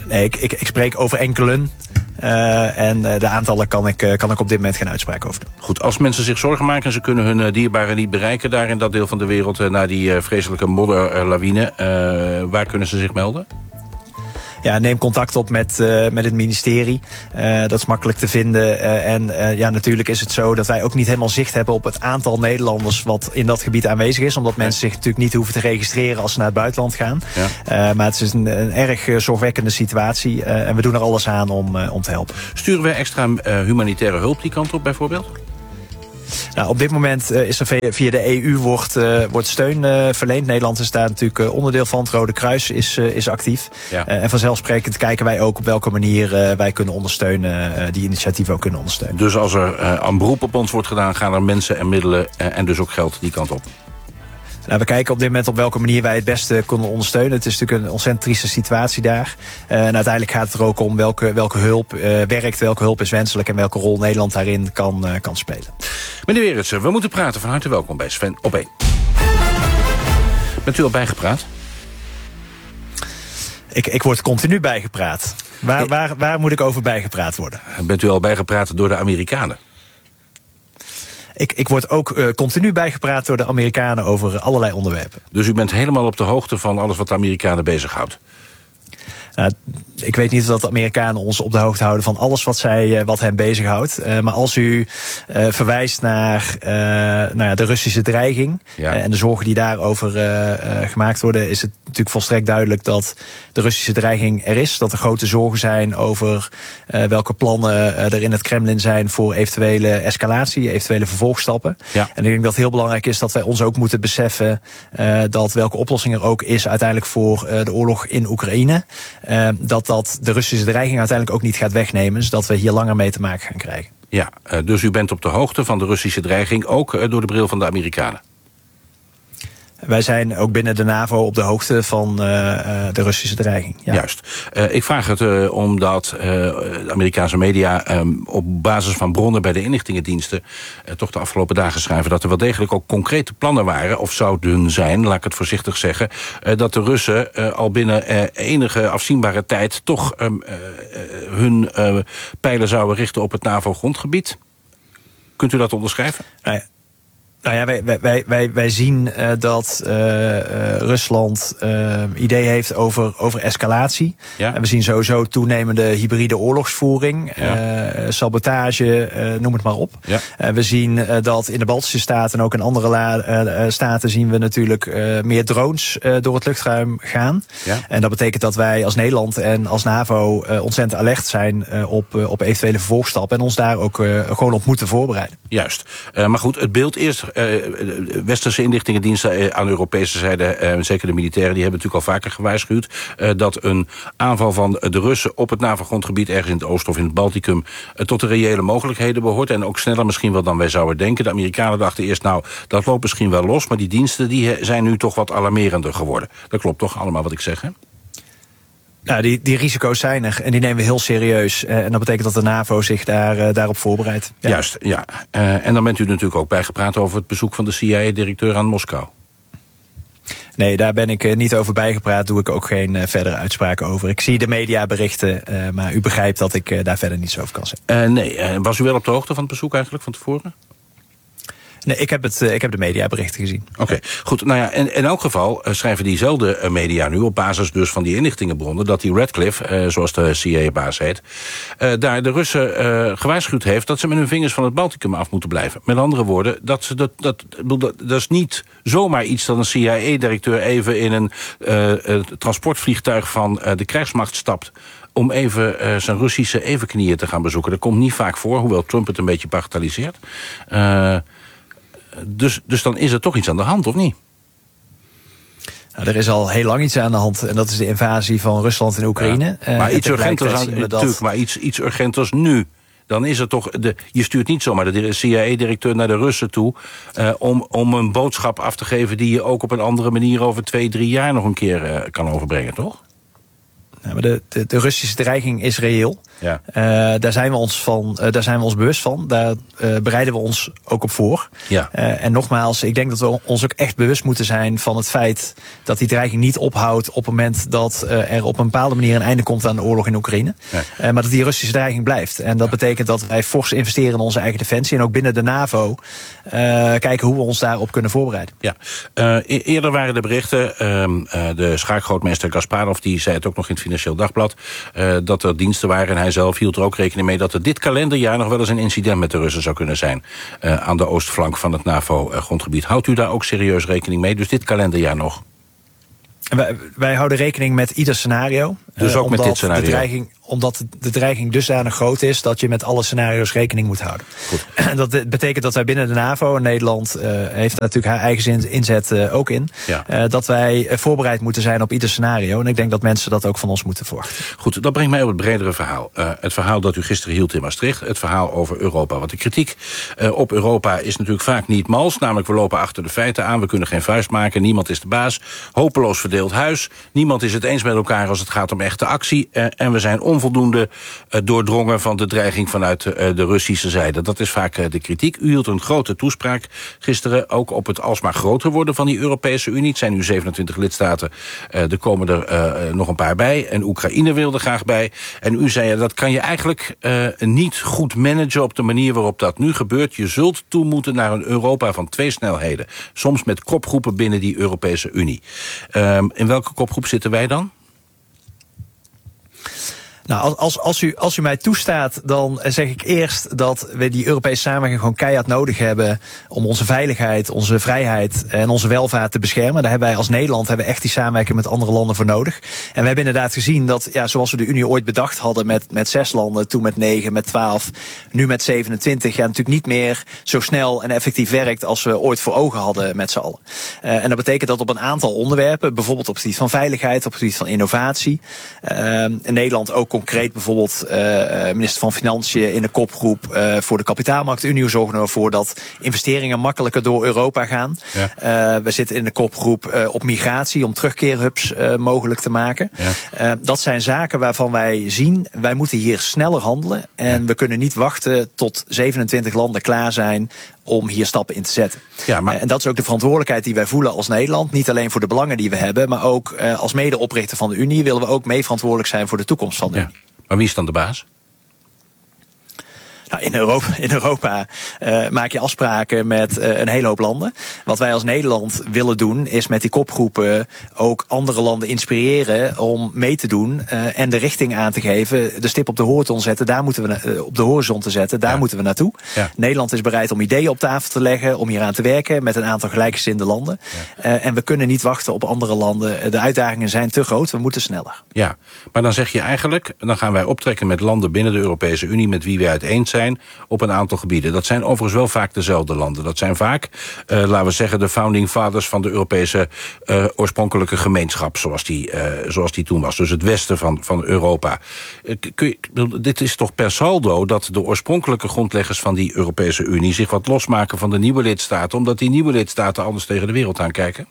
Nee, ik, ik, ik spreek over enkelen. Uh, en uh, de aantallen kan ik, uh, kan ik op dit moment geen uitspraak over doen. Goed, als mensen zich zorgen maken en ze kunnen hun uh, dierbaren niet bereiken... daar in dat deel van de wereld, uh, na die uh, vreselijke modderlawine... Uh, waar kunnen ze zich melden? Ja, neem contact op met, uh, met het ministerie. Uh, dat is makkelijk te vinden. Uh, en uh, ja, natuurlijk is het zo dat wij ook niet helemaal zicht hebben op het aantal Nederlanders wat in dat gebied aanwezig is. Omdat mensen zich natuurlijk niet hoeven te registreren als ze naar het buitenland gaan. Ja. Uh, maar het is een, een erg uh, zorgwekkende situatie. Uh, en we doen er alles aan om, uh, om te helpen. Sturen wij extra uh, humanitaire hulp die kant op bijvoorbeeld? Nou, op dit moment uh, is er via de E U wordt, uh, wordt steun uh, verleend. Nederland is daar natuurlijk uh, onderdeel van. Het Rode Kruis is, uh, is actief. Ja. Uh, en vanzelfsprekend kijken wij ook op welke manier uh, wij kunnen ondersteunen, uh, die initiatieven ook kunnen ondersteunen. Dus als er uh, een beroep op ons wordt gedaan, gaan er mensen en middelen uh, en dus ook geld die kant op? Nou, we kijken op dit moment op welke manier wij het beste kunnen ondersteunen. Het is natuurlijk een ontzettend trieste situatie daar. Uh, en uiteindelijk gaat het er ook om welke, welke hulp uh, werkt, welke hulp is wenselijk en welke rol Nederland daarin kan, uh, kan spelen. Meneer Weertsen, we moeten praten. Van harte welkom bij Sven op één. Bent u al bijgepraat? Ik, ik word continu bijgepraat. Waar, waar, waar moet ik over bijgepraat worden? Bent u al bijgepraat door de Amerikanen? Ik, ik word ook uh, continu bijgepraat door de Amerikanen over allerlei onderwerpen. Dus u bent helemaal op de hoogte van alles wat de Amerikanen bezighoudt? Uh, ik weet niet of dat de Amerikanen ons op de hoogte houden van alles wat, zij, uh, wat hen bezighoudt. Uh, maar als u uh, verwijst naar, uh, naar ja, de Russische dreiging ja. uh, en de zorgen die daarover uh, uh, gemaakt worden, is het natuurlijk volstrekt duidelijk dat de Russische dreiging er is. Dat er grote zorgen zijn over uh, welke plannen uh, er in het Kremlin zijn voor eventuele escalatie, eventuele vervolgstappen. Ja. En ik denk dat het heel belangrijk is dat wij ons ook moeten beseffen uh, dat welke oplossing er ook is uiteindelijk voor uh, de oorlog in Oekraïne, Uh, dat dat de Russische dreiging uiteindelijk ook niet gaat wegnemen. Dus dat we hier langer mee te maken gaan krijgen. Ja, uh, dus u bent op de hoogte van de Russische dreiging, ook uh, door de bril van de Amerikanen? Wij zijn ook binnen de NAVO op de hoogte van uh, de Russische dreiging. Ja. Juist. Uh, ik vraag het uh, omdat uh, de Amerikaanse media um, op basis van bronnen bij de inlichtingendiensten uh, toch de afgelopen dagen schrijven dat er wel degelijk ook concrete plannen waren, of zouden zijn, laat ik het voorzichtig zeggen, uh, dat de Russen uh, al binnen uh, enige afzienbare tijd toch um, uh, uh, hun uh, pijlen zouden richten op het NAVO-grondgebied. Kunt u dat onderschrijven? Nee. Nou ja, wij, wij, wij, wij zien uh, dat uh, uh, Rusland uh, idee heeft over, over escalatie. Ja. En we zien sowieso toenemende hybride oorlogsvoering, ja. uh, sabotage, uh, noem het maar op. Ja. Uh, we zien uh, dat in de Baltische Staten en ook in andere la, uh, staten zien we natuurlijk uh, meer drones uh, door het luchtruim gaan. Ja. En dat betekent dat wij als Nederland en als NAVO uh, ontzettend alert zijn uh, op, uh, op eventuele vervolgstappen en ons daar ook uh, gewoon op moeten voorbereiden. Juist. Uh, maar goed, het beeld eerst. Uh, westerse inlichtingendiensten aan de Europese zijde, uh, zeker de militairen, die hebben natuurlijk al vaker gewaarschuwd uh, dat een aanval van de Russen op het NAVO-grondgebied ergens in het oosten of in het Balticum uh, tot de reële mogelijkheden behoort. En ook sneller misschien wel dan wij zouden denken. De Amerikanen dachten eerst, nou, dat loopt misschien wel los, maar die diensten die zijn nu toch wat alarmerender geworden. Dat klopt toch allemaal wat ik zeg, hè? Nou, die, die risico's zijn er en die nemen we heel serieus. Uh, en dat betekent dat de NAVO zich daar, uh, daarop voorbereidt. Ja. Juist, ja. Uh, en dan bent u natuurlijk ook bijgepraat over het bezoek van de C I A-directeur aan Moskou. Nee, daar ben ik uh, niet over bijgepraat. Doe ik ook geen uh, verdere uitspraken over. Ik zie de mediaberichten, uh, maar u begrijpt dat ik uh, daar verder niets over kan zeggen. Uh, nee, uh, was u wel op de hoogte van het bezoek eigenlijk van tevoren? Nee, ik heb, het, ik heb de mediaberichten gezien. Oké, okay, goed. Nou ja, in, in elk geval uh, schrijven diezelfde uh, media nu, op basis dus van die inlichtingenbronnen, dat die Radcliffe, uh, zoals de C I A-baas heet, uh, daar de Russen uh, gewaarschuwd heeft dat ze met hun vingers van het Balticum af moeten blijven. Met andere woorden, dat, ze dat, dat, dat, dat is niet zomaar iets dat een C I A-directeur even in een uh, uh, transportvliegtuig van uh, de krijgsmacht stapt om even uh, zijn Russische evenknieën te gaan bezoeken. Dat komt niet vaak voor, hoewel Trump het een beetje bagatelliseert. Uh, Dus, dus dan is er toch iets aan de hand, of niet? Nou, er is al heel lang iets aan de hand. En dat is de invasie van Rusland in Oekraïne. Ja, maar, uh, iets urgenters aan, natuurlijk, maar iets, iets urgenters nu. Dan is er toch. De, je stuurt niet zomaar de C I A-directeur naar de Russen toe Uh, om, om een boodschap af te geven die je ook op een andere manier over twee, drie jaar nog een keer uh, kan overbrengen, toch? Nou, maar de, de, de Russische dreiging is reëel. Ja. Uh, daar zijn we ons van, uh, daar zijn we ons bewust van. Daar uh, bereiden we ons ook op voor. Ja. Uh, en nogmaals, ik denk dat we ons ook echt bewust moeten zijn van het feit dat die dreiging niet ophoudt op het moment dat uh, er op een bepaalde manier een einde komt aan de oorlog in Oekraïne. Nee. Uh, maar dat die Russische dreiging blijft. En dat ja. betekent dat wij fors investeren in onze eigen defensie. En ook binnen de NAVO uh, kijken hoe we ons daarop kunnen voorbereiden. Ja. Uh, e- eerder waren de berichten, uh, uh, de schaakgrootmeester Kasparov die zei het ook nog in het Financieel Dagblad, uh, dat er diensten waren en hij zelf hield er ook rekening mee dat er dit kalenderjaar nog wel eens een incident met de Russen zou kunnen zijn. Uh, aan de oostflank van het NAVO-grondgebied. Houdt u daar ook serieus rekening mee? Dus dit kalenderjaar nog? Wij, wij houden rekening met ieder scenario. Dus ook uh, met dit scenario? De dreiging, omdat de dreiging dusdanig groot is dat je met alle scenario's rekening moet houden. Goed. Dat betekent dat wij binnen de NAVO, en Nederland uh, heeft natuurlijk haar eigen inzet uh, ook in, ja. uh, dat wij uh, voorbereid moeten zijn op ieder scenario. En ik denk dat mensen dat ook van ons moeten verwachten. Goed, dat brengt mij op het bredere verhaal. Uh, het verhaal dat u gisteren hield in Maastricht, het verhaal over Europa. Want de kritiek uh, op Europa is natuurlijk vaak niet mals. Namelijk, we lopen achter de feiten aan, we kunnen geen vuist maken, niemand is de baas, hopeloos verdeeld huis, niemand is het eens met elkaar als het gaat om echte actie. Uh, en we zijn onvoldoende uh, doordrongen van de dreiging vanuit uh, de Russische zijde. Dat is vaak uh, de kritiek. U hield een grote toespraak gisteren ook op het alsmaar groter worden van die Europese Unie. Het zijn nu zevenentwintig lidstaten. Uh, er komen er uh, nog een paar bij. En Oekraïne wilde graag bij. En u zei, ja, dat kan je eigenlijk uh, niet goed managen op de manier waarop dat nu gebeurt. Je zult toe moeten naar een Europa van twee snelheden. Soms met kopgroepen binnen die Europese Unie. Uh, in welke kopgroep zitten wij dan? Nou, als, als, u, als u mij toestaat, dan zeg ik eerst dat we die Europese samenwerking gewoon keihard nodig hebben om onze veiligheid, onze vrijheid en onze welvaart te beschermen. Daar hebben wij als Nederland hebben we echt die samenwerking met andere landen voor nodig. En we hebben inderdaad gezien dat, ja, zoals we de Unie ooit bedacht hadden met, met zes landen, toen met negen, met twaalf, nu met zevenentwintig, ja, natuurlijk niet meer zo snel en effectief werkt als we ooit voor ogen hadden met z'n allen. Uh, en dat betekent dat op een aantal onderwerpen, bijvoorbeeld op het gebied van veiligheid, op het gebied van innovatie, uh, in Nederland ook concreet bijvoorbeeld uh, minister van Financiën in de kopgroep uh, voor de kapitaalmarktunie. Zorgen we ervoor dat investeringen makkelijker door Europa gaan. Ja. Uh, we zitten in de kopgroep uh, op migratie om terugkeerhubs uh, mogelijk te maken. Ja. Uh, dat zijn zaken waarvan wij zien, wij moeten hier sneller handelen. En ja. we kunnen niet wachten tot zevenentwintig landen klaar zijn om hier stappen in te zetten. Ja, maar... uh, en dat is ook de verantwoordelijkheid die wij voelen als Nederland. Niet alleen voor de belangen die we hebben, maar ook uh, als medeoprichter van de Unie willen we ook mee verantwoordelijk zijn voor de toekomst van de ja. Unie. Maar wie is dan de baas? Nou, in Europa, in Europa uh, maak je afspraken met uh, een hele hoop landen. Wat wij als Nederland willen doen, is met die kopgroepen ook andere landen inspireren om mee te doen uh, en de richting aan te geven, de stip op de horizon zetten, daar moeten we uh, op de horizon te zetten, daar ja. moeten we naartoe. Ja. Nederland is bereid om ideeën op tafel te leggen, om hier aan te werken met een aantal gelijkgezinde landen. Ja. Uh, en we kunnen niet wachten op andere landen. De uitdagingen zijn te groot, we moeten sneller. Ja, maar dan zeg je eigenlijk, dan gaan wij optrekken met landen binnen de Europese Unie met wie wij het eens zijn op een aantal gebieden. Dat zijn overigens wel vaak dezelfde landen. Dat zijn vaak, uh, laten we zeggen, de founding fathers van de Europese uh, oorspronkelijke gemeenschap, zoals die, uh, zoals die toen was. Dus het westen van, van Europa. Uh, kun je, dit is toch per saldo dat de oorspronkelijke grondleggers van die Europese Unie zich wat losmaken van de nieuwe lidstaten, omdat die nieuwe lidstaten anders tegen de wereld aankijken?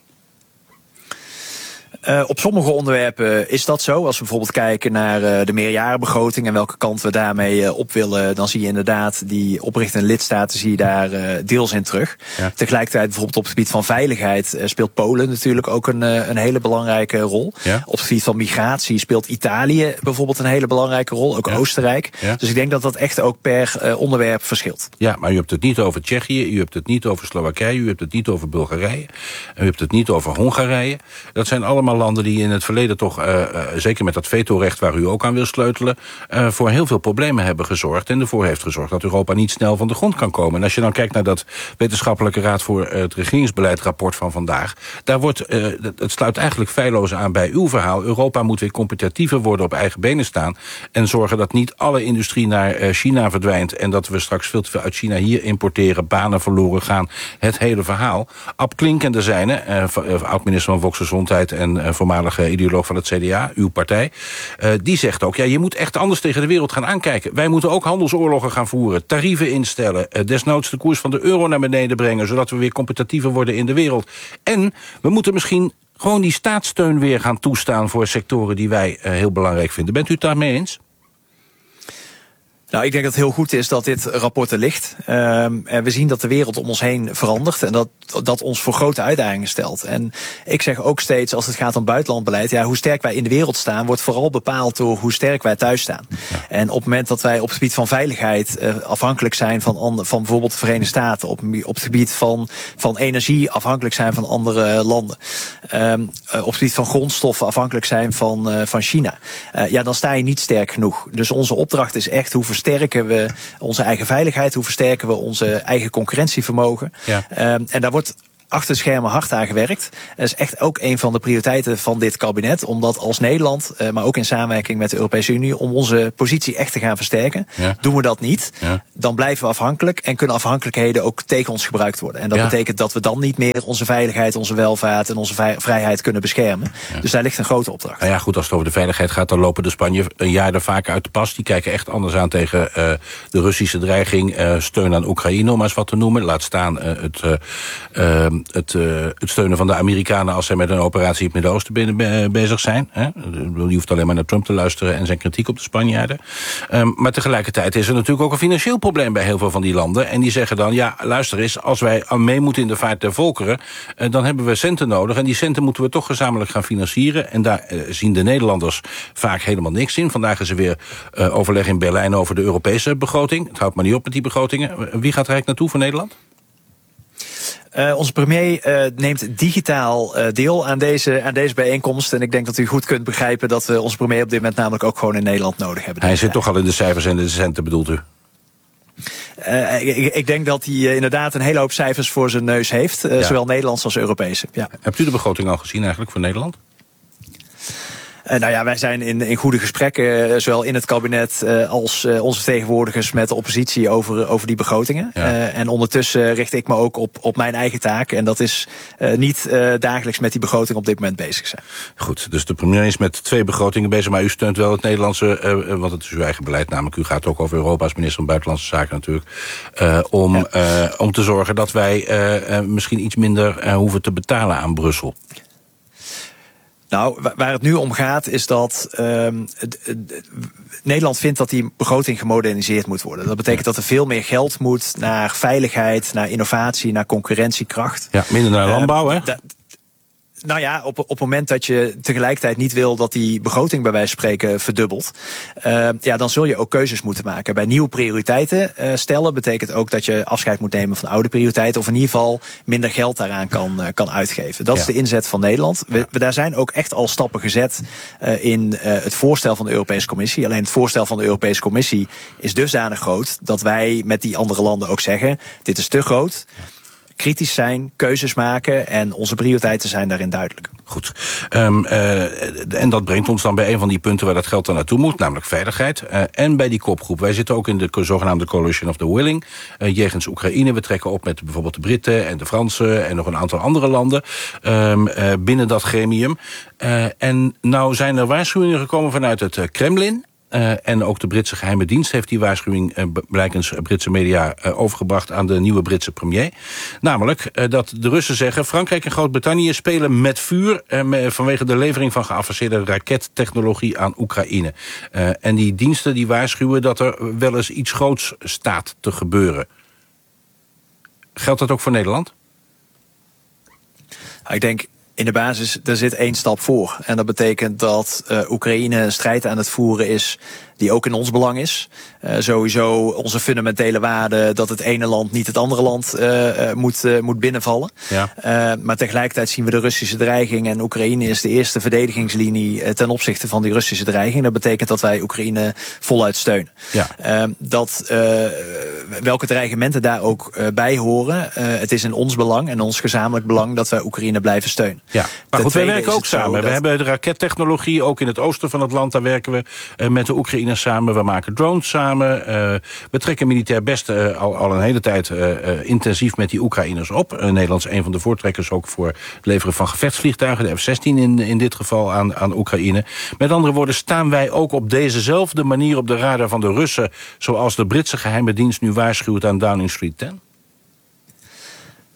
Uh, op sommige onderwerpen is dat zo. Als we bijvoorbeeld kijken naar uh, de meerjarenbegroting en welke kant we daarmee uh, op willen, dan zie je inderdaad die oprichtende lidstaten zie je daar uh, deels in terug. Ja. Tegelijkertijd bijvoorbeeld op het gebied van veiligheid uh, speelt Polen natuurlijk ook een, uh, een hele belangrijke rol. Ja. Op het gebied van migratie speelt Italië bijvoorbeeld een hele belangrijke rol, ook ja. Oostenrijk. Ja. Dus ik denk dat dat echt ook per uh, onderwerp verschilt. Ja, maar u hebt het niet over Tsjechië, u hebt het niet over Slowakije, u hebt het niet over Bulgarije, u hebt het niet over Hongarije. Dat zijn allemaal landen die in het verleden toch, uh, uh, zeker met dat vetorecht waar u ook aan wil sleutelen, uh, voor heel veel problemen hebben gezorgd en ervoor heeft gezorgd dat Europa niet snel van de grond kan komen. En als je dan kijkt naar dat wetenschappelijke raad voor uh, het regeringsbeleid rapport van vandaag, daar wordt, uh, het sluit eigenlijk feilloos aan bij uw verhaal. Europa moet weer competitiever worden, op eigen benen staan en zorgen dat niet alle industrie naar uh, China verdwijnt en dat we straks veel te veel uit China hier importeren, banen verloren gaan. Het hele verhaal. Ab Klink en de zijne, uh, oud-minister van Volksgezondheid en uh, voormalige ideoloog van het C D A, uw partij, uh, die zegt ook, ja, je moet echt anders tegen de wereld gaan aankijken. Wij moeten ook handelsoorlogen gaan voeren, tarieven instellen, uh, desnoods de koers van de euro naar beneden brengen, zodat we weer competitiever worden in de wereld. En we moeten misschien Gewoon die staatssteun weer gaan toestaan voor sectoren die wij uh, heel belangrijk vinden. Bent u het daarmee eens? Nou, ik denk dat het heel goed is dat dit rapport er ligt. Um, en we zien dat de wereld om ons heen verandert en dat dat ons voor grote uitdagingen stelt. En ik zeg ook steeds, als het gaat om buitenlandbeleid, ja, hoe sterk wij in de wereld staan, wordt vooral bepaald door hoe sterk wij thuis staan. Ja. En op het moment dat wij op het gebied van veiligheid uh, afhankelijk zijn van, ander, van bijvoorbeeld de Verenigde Staten, op, op het gebied van, van energie afhankelijk zijn van andere landen, um, uh, op het gebied van grondstoffen afhankelijk zijn van, uh, van China, uh, ja, dan sta je niet sterk genoeg. Dus onze opdracht is echt, hoe versterken we onze eigen veiligheid, hoe versterken we onze eigen concurrentievermogen. Ja. Um, en daar wordt achter de schermen hard aan gewerkt. Dat is echt ook een van de prioriteiten van dit kabinet. Om dat als Nederland, uh, maar ook in samenwerking met de Europese Unie, om onze positie echt te gaan versterken. Ja. Doen we dat niet, ja. dan blijven we afhankelijk en kunnen afhankelijkheden ook tegen ons gebruikt worden. En dat ja. betekent dat we dan niet meer onze veiligheid, onze welvaart en onze vij- vrijheid kunnen beschermen. Ja. Dus daar ligt een grote opdracht. Nou ja, goed, als het over de veiligheid gaat, dan lopen de Spanje een jaar er vaak uit de pas. Die kijken echt anders aan tegen uh, de Russische dreiging, uh, steun aan Oekraïne, om maar eens wat te noemen. Laat staan uh, het... Uh, uh, Het, uh, het steunen van de Amerikanen als zij met een operatie in het Midden-Oosten be- be- bezig zijn. Hè? Je hoeft alleen maar naar Trump te luisteren en zijn kritiek op de Spanjaarden. Um, maar tegelijkertijd is er natuurlijk ook een financieel probleem bij heel veel van die landen. En die zeggen dan, ja, luister eens, als wij mee moeten in de vaart der volkeren, uh, dan hebben we centen nodig. En die centen moeten we toch gezamenlijk gaan financieren. En daar uh, zien de Nederlanders vaak helemaal niks in. Vandaag is er weer uh, overleg in Berlijn over de Europese begroting. Het houdt maar niet op met die begrotingen. Wie gaat er eigenlijk naartoe voor Nederland? Uh, onze premier uh, neemt digitaal uh, deel aan deze, aan deze bijeenkomst. En ik denk dat u goed kunt begrijpen dat we onze premier op dit moment namelijk ook gewoon in Nederland nodig hebben. Hij zit toch al in de cijfers en de centen, bedoelt u? Uh, ik, ik denk dat hij uh, inderdaad een hele hoop cijfers voor zijn neus heeft. Uh, ja. Zowel Nederlands als Europese. Ja. Hebt u de begroting al gezien eigenlijk voor Nederland? Uh, nou ja, wij zijn in, in goede gesprekken, uh, zowel in het kabinet uh, als uh, onze vertegenwoordigers met de oppositie over, over die begrotingen. Ja. Uh, en ondertussen richt ik me ook op, op mijn eigen taak. En dat is uh, niet uh, dagelijks met die begroting op dit moment bezig zijn. Goed, dus de premier is met twee begrotingen bezig, maar u steunt wel het Nederlandse, uh, want het is uw eigen beleid, namelijk u gaat ook over Europa als minister van Buitenlandse Zaken natuurlijk, uh, om, ja. uh, om te zorgen dat wij uh, uh, misschien iets minder uh, hoeven te betalen aan Brussel. Nou, waar het nu om gaat is dat uh, Nederland vindt dat die begroting gemoderniseerd moet worden. Dat betekent dat er veel meer geld moet naar veiligheid, naar innovatie, naar concurrentiekracht. Ja, minder naar landbouw, hè? Uh, da- Nou ja, op, op het moment dat je tegelijkertijd niet wil dat die begroting bij wijze van spreken verdubbelt, uh, ja, dan zul je ook keuzes moeten maken. Bij nieuwe prioriteiten uh, stellen betekent ook dat je afscheid moet nemen van oude prioriteiten, of in ieder geval minder geld daaraan kan, uh, kan uitgeven. Dat ja. is de inzet van Nederland. We, we, daar zijn ook echt al stappen gezet uh, in uh, het voorstel van de Europese Commissie. Alleen het voorstel van de Europese Commissie is dusdanig groot dat wij met die andere landen ook zeggen, dit is te groot. Kritisch zijn, keuzes maken en onze prioriteiten zijn daarin duidelijk. Goed. Um, uh, en dat brengt ons dan bij een van die punten waar dat geld dan naartoe moet, namelijk veiligheid. Uh, en bij die kopgroep. Wij zitten ook in de zogenaamde Coalition of the Willing, uh, jegens Oekraïne. We trekken op met bijvoorbeeld de Britten en de Fransen en nog een aantal andere landen um, uh, binnen dat gremium. Uh, en nou zijn er waarschuwingen gekomen vanuit het uh, Kremlin. Uh, en ook de Britse geheime dienst heeft die waarschuwing uh, blijkens Britse media uh, overgebracht aan de nieuwe Britse premier. Namelijk uh, dat de Russen zeggen, Frankrijk en Groot-Brittannië spelen met vuur uh, vanwege de levering van geavanceerde rakettechnologie aan Oekraïne. Uh, en die diensten die waarschuwen dat er wel eens iets groots staat te gebeuren. Geldt dat ook voor Nederland? Ik denk, in de basis, er zit één stap voor. En dat betekent dat uh, Oekraïne een strijd aan het voeren is die ook in ons belang is. Uh, sowieso onze fundamentele waarde dat het ene land niet het andere land uh, uh, moet, uh, moet binnenvallen. Ja. Uh, maar tegelijkertijd zien we de Russische dreiging en Oekraïne is de eerste verdedigingslinie uh, ten opzichte van die Russische dreiging. Dat betekent dat wij Oekraïne voluit steunen. Ja. Uh, dat, uh, welke dreigementen daar ook uh, bij horen, uh, het is in ons belang en ons gezamenlijk belang dat wij Oekraïne blijven steunen. Ja, maar goed, wij werken ook samen. We hebben de rakettechnologie, ook in het oosten van het land, daar werken we uh, met de Oekraïne samen. We maken drones samen. Uh, we trekken militair best uh, al, al een hele tijd uh, uh, intensief met die Oekraïners op. Uh, Nederland is een van de voortrekkers ook voor het leveren van gevechtsvliegtuigen, de F zestien in, in dit geval aan, aan Oekraïne. Met andere woorden, staan wij ook op dezezelfde manier op de radar van de Russen, zoals de Britse geheime dienst nu waarschuwt aan Downing Street tien?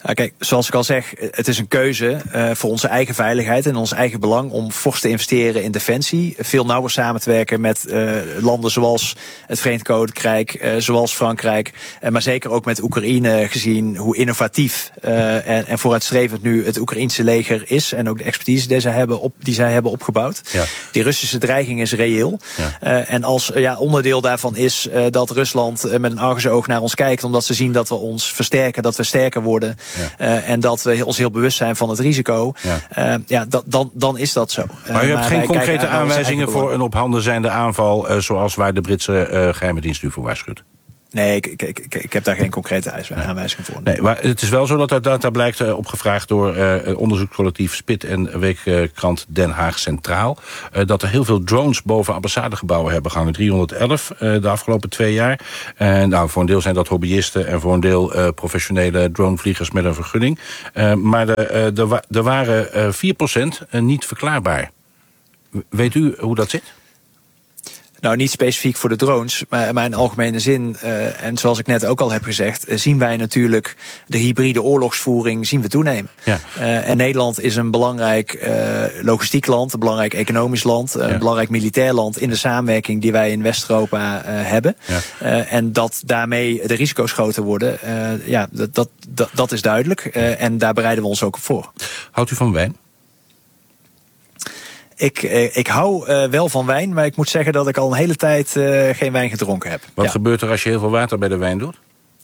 Nou, kijk, zoals ik al zeg, het is een keuze uh, voor onze eigen veiligheid en ons eigen belang om fors te investeren in defensie. Veel nauwer samen te werken met uh, landen zoals het Verenigd Koninkrijk, uh, zoals Frankrijk. Uh, maar zeker ook met Oekraïne, gezien hoe innovatief uh, en, en vooruitstrevend nu het Oekraïense leger is. En ook de expertise die zij hebben, op, die zij hebben opgebouwd. Ja. Die Russische dreiging is reëel. Ja. Uh, en als uh, ja, onderdeel daarvan is uh, dat Rusland uh, met een argusoog naar ons kijkt, omdat ze zien dat we ons versterken, dat we sterker worden. Ja. Uh, en dat we ons heel bewust zijn van het risico. Ja, uh, ja dat, dan, dan is dat zo. Uh, maar u hebt maar geen concrete aanwijzingen voor een op handen zijnde aanval, uh, zoals waar de Britse uh, geheime dienst u voor waarschuwt? Nee, ik, ik, ik, ik heb daar geen concrete aanwijzingen voor. Nee, maar het is wel zo dat dat, dat blijkt uh, opgevraagd door uh, onderzoekscollectief Spit en weekkrant Den Haag Centraal. Uh, dat er heel veel drones boven ambassadegebouwen hebben gehangen. driehonderdelf uh, de afgelopen twee jaar. Uh, nou, voor een deel zijn dat hobbyisten en voor een deel uh, professionele dronevliegers met een vergunning. Uh, maar de, uh, de wa- er waren uh, vier procent uh, niet verklaarbaar. Weet u hoe dat zit? Nou, niet specifiek voor de drones, maar, maar in algemene zin, uh, en zoals ik net ook al heb gezegd, uh, zien wij natuurlijk de hybride oorlogsvoering zien we toenemen. Ja. Uh, en Nederland is een belangrijk uh, logistiek land, een belangrijk economisch land, uh, ja. een belangrijk militair land in de samenwerking die wij in West-Europa uh, hebben. Ja. Uh, en dat daarmee de risico's groter worden, uh, ja, dat, dat, dat, dat is duidelijk. Uh, en daar bereiden we ons ook op voor. Houdt u van wijn? Ik, ik hou uh, wel van wijn, maar ik moet zeggen dat ik al een hele tijd uh, geen wijn gedronken heb. Wat ja. gebeurt er als je heel veel water bij de wijn doet?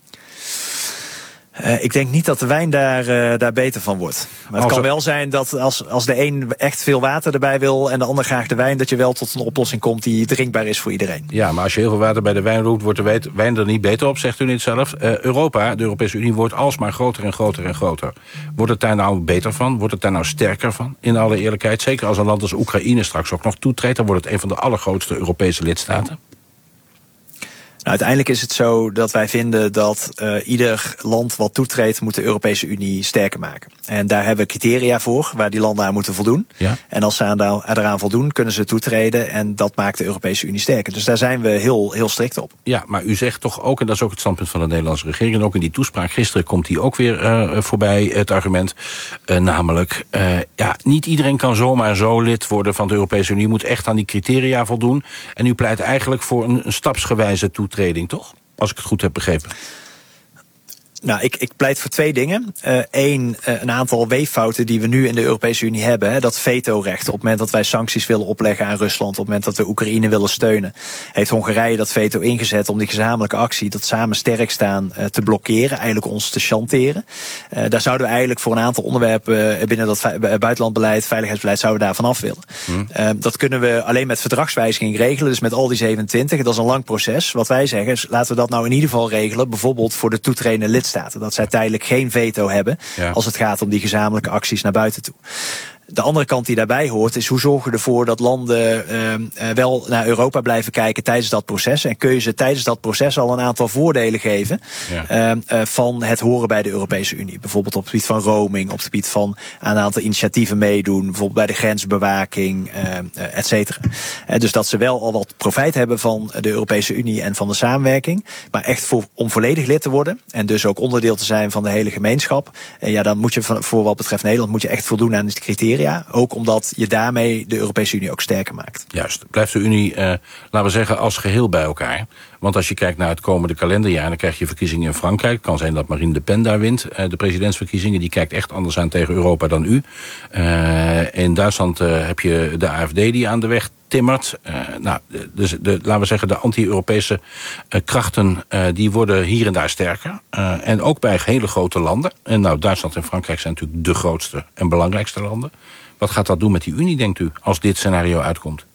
Uh, ik denk niet dat de wijn daar, uh, daar beter van wordt. Maar het als kan er... wel zijn dat als, als de een echt veel water erbij wil en de ander graag de wijn, dat je wel tot een oplossing komt die drinkbaar is voor iedereen. Ja, maar als je heel veel water bij de wijn doet, wordt de wijn er niet beter op, zegt u niet zelf. Uh, Europa, de Europese Unie, wordt alsmaar groter en groter en groter. Wordt het daar nou beter van? Wordt het daar nou sterker van? In alle eerlijkheid, zeker als een land als Oekraïne straks ook nog toetreedt, dan wordt het een van de allergrootste Europese lidstaten. Ja. Nou, uiteindelijk is het zo dat wij vinden dat uh, ieder land wat toetreedt moet de Europese Unie sterker maken. En daar hebben we criteria voor waar die landen aan moeten voldoen. Ja. En als ze aan, eraan voldoen, kunnen ze toetreden en dat maakt de Europese Unie sterker. Dus daar zijn we heel, heel strikt op. Ja, maar u zegt toch ook, en dat is ook het standpunt van de Nederlandse regering, en ook in die toespraak gisteren komt die ook weer uh, voorbij, het argument. Uh, namelijk, uh, ja, niet iedereen kan zomaar zo lid worden van de Europese Unie. Je moet echt aan die criteria voldoen. En u pleit eigenlijk voor een, een stapsgewijze toetreding, toch? Als ik het goed heb begrepen. Nou, ik, ik pleit voor twee dingen. Eén, uh, uh, een aantal weeffouten die we nu in de Europese Unie hebben. Hè, dat vetorecht. Op het moment dat wij sancties willen opleggen aan Rusland, op het moment dat we Oekraïne willen steunen, heeft Hongarije dat veto ingezet om die gezamenlijke actie, dat samen sterk staan, uh, te blokkeren. Eigenlijk ons te chanteren. Uh, daar zouden we eigenlijk voor een aantal onderwerpen uh, binnen dat vu- buitenlandbeleid, veiligheidsbeleid, zouden we daarvan af willen. Hmm. Uh, dat kunnen we alleen met verdragswijziging regelen. Dus met al die zevenentwintig. Dat is een lang proces. Wat wij zeggen is, laten we dat nou in ieder geval regelen. Bijvoorbeeld voor de toetredende lidstaten. Dat zij tijdelijk geen veto hebben, ja, als het gaat om die gezamenlijke acties naar buiten toe. De andere kant die daarbij hoort is, hoe zorgen we ervoor dat landen uh, uh, wel naar Europa blijven kijken tijdens dat proces. En kun je ze tijdens dat proces al een aantal voordelen geven, ja, uh, uh, van het horen bij de Europese Unie. Bijvoorbeeld op het gebied van roaming, op het gebied van een aantal initiatieven meedoen, bijvoorbeeld bij de grensbewaking, uh, uh, et cetera. Uh, dus dat ze wel al wat profijt hebben van de Europese Unie en van de samenwerking. Maar echt voor, om volledig lid te worden en dus ook onderdeel te zijn van de hele gemeenschap. Uh, ja, dan moet je voor wat betreft Nederland moet je echt voldoen aan de criteria. Ook omdat je daarmee de Europese Unie ook sterker maakt. Juist. Blijft de Unie, uh, laten we zeggen, als geheel bij elkaar? Want als je kijkt naar het komende kalenderjaar, dan krijg je verkiezingen in Frankrijk. Het kan zijn dat Marine Le Pen daar wint. Uh, de presidentsverkiezingen, die kijkt echt anders aan tegen Europa dan u. Uh, in Duitsland uh, heb je de A F D die aan de weg timmert. Uh, nou, dus de, laten we zeggen, de anti-Europese uh, krachten, uh, die worden hier en daar sterker. Uh, en ook bij hele grote landen. En nou, Duitsland en Frankrijk zijn natuurlijk de grootste en belangrijkste landen. Wat gaat dat doen met die Unie, denkt u, als dit scenario uitkomt?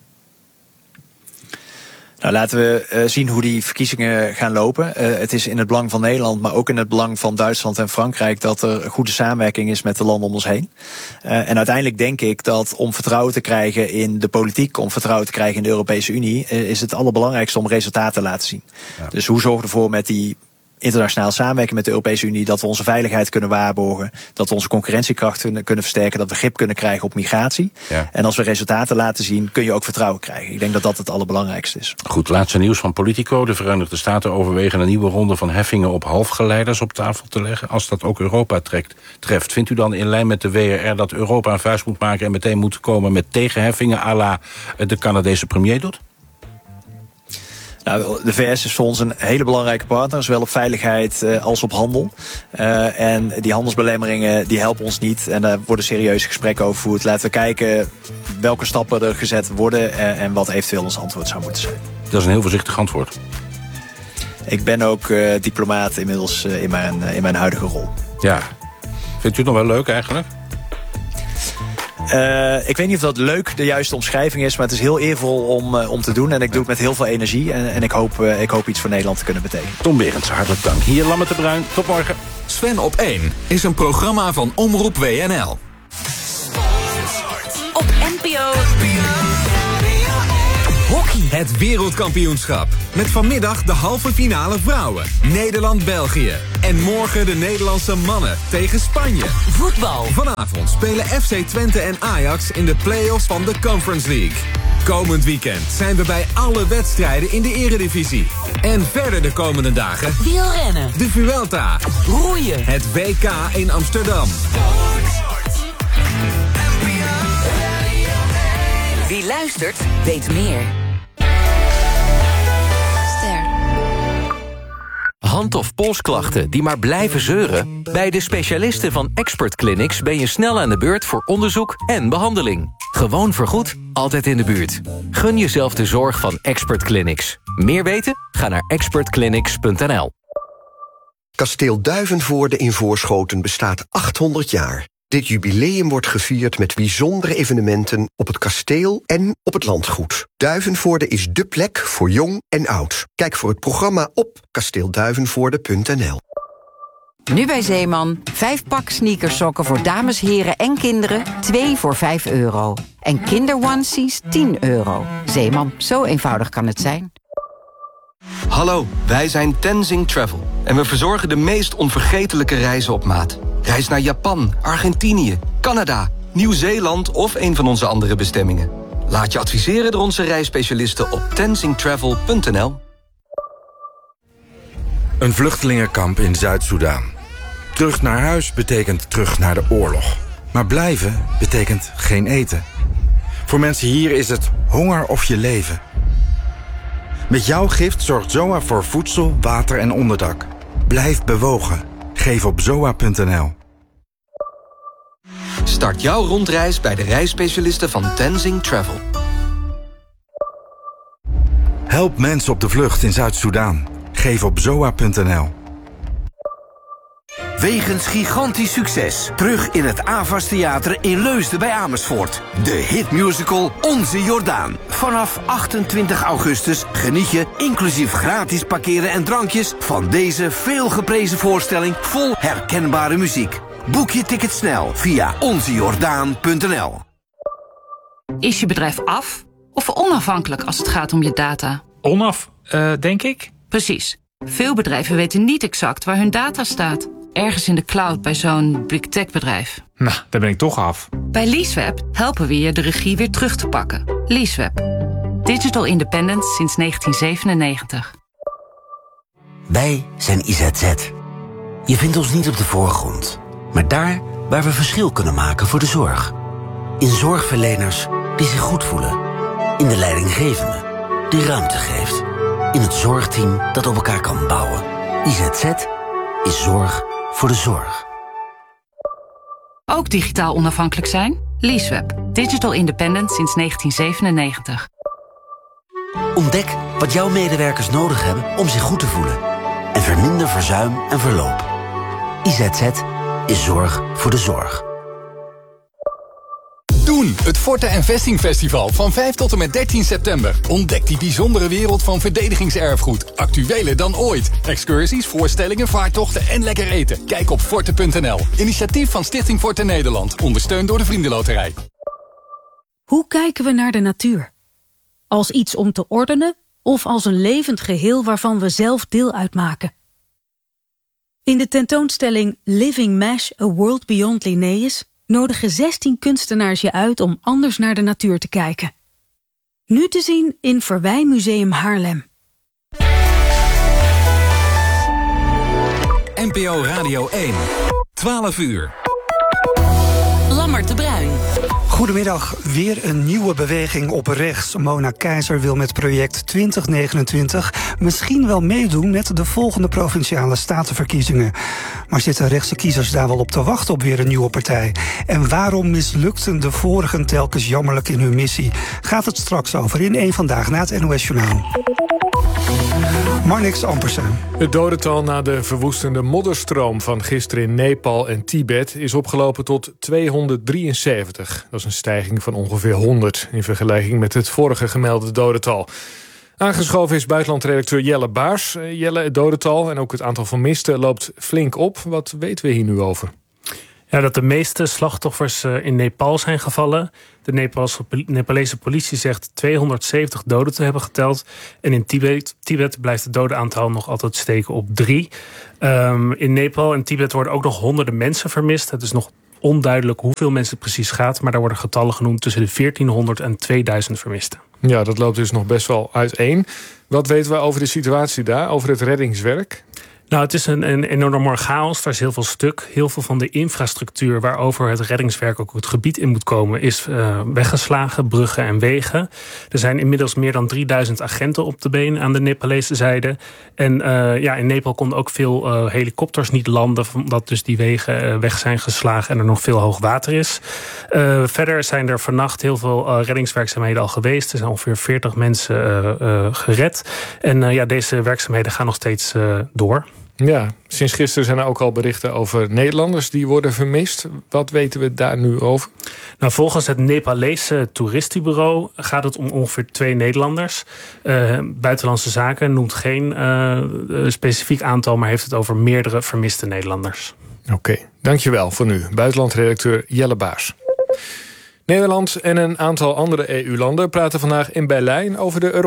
Nou, laten we uh, zien hoe die verkiezingen gaan lopen. Uh, het is in het belang van Nederland, maar ook in het belang van Duitsland en Frankrijk, dat er een goede samenwerking is met de landen om ons heen. Uh, en uiteindelijk denk ik dat om vertrouwen te krijgen in de politiek, om vertrouwen te krijgen in de Europese Unie, uh, is het allerbelangrijkste om resultaten te laten zien. Ja. Dus hoe zorgen we ervoor met die internationaal samenwerken met de Europese Unie, dat we onze veiligheid kunnen waarborgen, dat we onze concurrentiekracht kunnen, kunnen versterken, dat we grip kunnen krijgen op migratie. Ja. En als we resultaten laten zien, kun je ook vertrouwen krijgen. Ik denk dat dat het allerbelangrijkste is. Goed, laatste nieuws van Politico. De Verenigde Staten overwegen een nieuwe ronde van heffingen op halfgeleiders op tafel te leggen, als dat ook Europa trekt, treft. Vindt u dan in lijn met de W R R dat Europa een vuist moet maken en meteen moet komen met tegenheffingen à la de Canadese premier doet? Nou, de V S is voor ons een hele belangrijke partner, zowel op veiligheid uh, als op handel. Uh, en die handelsbelemmeringen die helpen ons niet. En daar worden serieuze gesprekken over gevoerd. Laten we kijken welke stappen er gezet worden uh, en wat eventueel ons antwoord zou moeten zijn. Dat is een heel voorzichtig antwoord. Ik ben ook uh, diplomaat inmiddels uh, in, mijn, uh, in mijn huidige rol. Ja. Vindt u het nog wel leuk eigenlijk? Uh, ik weet niet of dat leuk de juiste omschrijving is, maar het is heel eervol om, uh, om te doen. En ik doe het met heel veel energie. En, en ik, hoop, uh, ik hoop iets voor Nederland te kunnen betekenen. Tom Berends, hartelijk dank. Hier Lammert de Bruin. Tot morgen. Sven op één is een programma van Omroep W N L. Op N P O. Hockey. Het wereldkampioenschap. Met vanmiddag de halve finale vrouwen. Nederland-België. En morgen de Nederlandse mannen tegen Spanje. Voetbal. Vanavond spelen F C Twente en Ajax in de play-offs van de Conference League. Komend weekend zijn we bij alle wedstrijden in de eredivisie. En verder de komende dagen... wielrennen. De Vuelta. Roeien. Het W K in Amsterdam. Wie luistert, weet meer. Ster. Hand- of polsklachten die maar blijven zeuren? Bij de specialisten van Expert Clinics ben je snel aan de beurt voor onderzoek en behandeling. Gewoon vergoed, altijd in de buurt. Gun jezelf de zorg van Expert Clinics. Meer weten? Ga naar expert clinics punt n l. Kasteel Duivenvoorde in Voorschoten bestaat achthonderd jaar. Dit jubileum wordt gevierd met bijzondere evenementen op het kasteel en op het landgoed. Duivenvoorde is dé plek voor jong en oud. Kijk voor het programma op kasteel duivenvoorde punt n l. Nu bij Zeeman, vijf pak sneakersokken voor dames, heren en kinderen, twee voor vijf euro. En kinderonesies tien euro. Zeeman, zo eenvoudig kan het zijn. Hallo, wij zijn Tenzing Travel. En we verzorgen de meest onvergetelijke reizen op maat. Reis naar Japan, Argentinië, Canada, Nieuw-Zeeland of een van onze andere bestemmingen. Laat je adviseren door onze reisspecialisten op tenzing travel punt n l. Een vluchtelingenkamp in Zuid-Soedan. Terug naar huis betekent terug naar de oorlog. Maar blijven betekent geen eten. Voor mensen hier is het honger of je leven. Met jouw gift zorgt Z O A voor voedsel, water en onderdak. Blijf bewogen. Geef op zoa punt n l. Start jouw rondreis bij de reisspecialisten van Tenzing Travel. Help mensen op de vlucht in Zuid-Soedan. Geef op zoa punt n l. Wegens gigantisch succes. Terug in het Avas Theater in Leusden bij Amersfoort. De hitmusical Onze Jordaan. Vanaf achtentwintig augustus geniet je, inclusief gratis parkeren en drankjes, van deze veelgeprezen voorstelling vol herkenbare muziek. Boek je ticket snel via onze jordaan punt n l. Is je bedrijf af of onafhankelijk als het gaat om je data? Onaf, uh, denk ik. Precies. Veel bedrijven weten niet exact waar hun data staat. Ergens in de cloud bij zo'n big tech bedrijf. Nou, daar ben ik toch af. Bij Leaseweb helpen we je de regie weer terug te pakken. Leaseweb. Digital independence sinds negentien zevenennegentig. Wij zijn I Z Z. Je vindt ons niet op de voorgrond, maar daar waar we verschil kunnen maken voor de zorg. In zorgverleners die zich goed voelen. In de leidinggevende die ruimte geeft. In het zorgteam dat op elkaar kan bouwen. I Z Z is zorg voor de zorg. Ook digitaal onafhankelijk zijn? Leaseweb. Digital independent sinds negentien zevenennegentig. Ontdek wat jouw medewerkers nodig hebben om zich goed te voelen. En verminder verzuim en verloop. I Z Z is zorg voor de zorg. Doen, het Forte en Vesting Festival van vijf tot en met dertien september. Ontdek die bijzondere wereld van verdedigingserfgoed. Actueler dan ooit. Excursies, voorstellingen, vaartochten en lekker eten. Kijk op forte punt n l. Initiatief van Stichting Forte Nederland. Ondersteund door de Vriendenloterij. Hoe kijken we naar de natuur? Als iets om te ordenen of als een levend geheel waarvan we zelf deel uitmaken? In de tentoonstelling Living Mesh, A World Beyond Linnaeus nodigen zestien kunstenaars je uit om anders naar de natuur te kijken. Nu te zien in Verwijmuseum Haarlem. N P O Radio één. twaalf uur. Lammert de Bruin. Goedemiddag. Weer een nieuwe beweging op rechts. Mona Keizer wil met project twintig negenentwintig misschien wel meedoen met de volgende provinciale statenverkiezingen. Maar zitten rechtse kiezers daar wel op te wachten op weer een nieuwe partij? En waarom mislukten de vorigen telkens jammerlijk in hun missie? Gaat het straks over in één Vandaag na het N O S Journaal. Marnix Ampersen. Het dodental na de verwoestende modderstroom van gisteren in Nepal en Tibet is opgelopen tot tweehonderddrieënzeventig. Dat is een stijging van ongeveer honderd in vergelijking met het vorige gemelde dodental. Aangeschoven is buitenlandredacteur Jelle Baars. Jelle, het dodental en ook het aantal vermisten loopt flink op. Wat weten we hier nu over? Ja, dat de meeste slachtoffers in Nepal zijn gevallen. De Nepalese, Nepalese politie zegt tweehonderdzeventig doden te hebben geteld. En in Tibet, Tibet blijft het dodenaantal nog altijd steken op drie. Um, in Nepal en Tibet worden ook nog honderden mensen vermist. Het is nog onduidelijk hoeveel mensen het precies gaat, maar daar worden getallen genoemd tussen de veertienhonderd en tweeduizend vermisten. Ja, dat loopt dus nog best wel uiteen. Wat weten we over de situatie daar, over het reddingswerk? Nou, het is een, een enorme chaos. Daar is heel veel stuk. Heel veel van de infrastructuur waarover het reddingswerk ook het gebied in moet komen is uh, weggeslagen, bruggen en wegen. Er zijn inmiddels meer dan drieduizend agenten op de been aan de Nepalese zijde. En uh, ja, in Nepal konden ook veel uh, helikopters niet landen, omdat dus die wegen uh, weg zijn geslagen en er nog veel hoog water is. Uh, verder zijn er vannacht heel veel uh, reddingswerkzaamheden al geweest. Er zijn ongeveer veertig mensen uh, uh, gered. En uh, ja, deze werkzaamheden gaan nog steeds uh, door. Ja, sinds gisteren zijn er ook al berichten over Nederlanders die worden vermist. Wat weten we daar nu over? Nou, volgens het Nepalese toeristenbureau gaat het om ongeveer twee Nederlanders. Uh, Buitenlandse Zaken noemt geen uh, specifiek aantal, maar heeft het over meerdere vermiste Nederlanders. Oké, okay, dankjewel voor nu. Buitenlandredacteur Jelle Baars. Nederland en een aantal andere E U-landen praten vandaag in Berlijn over de Europese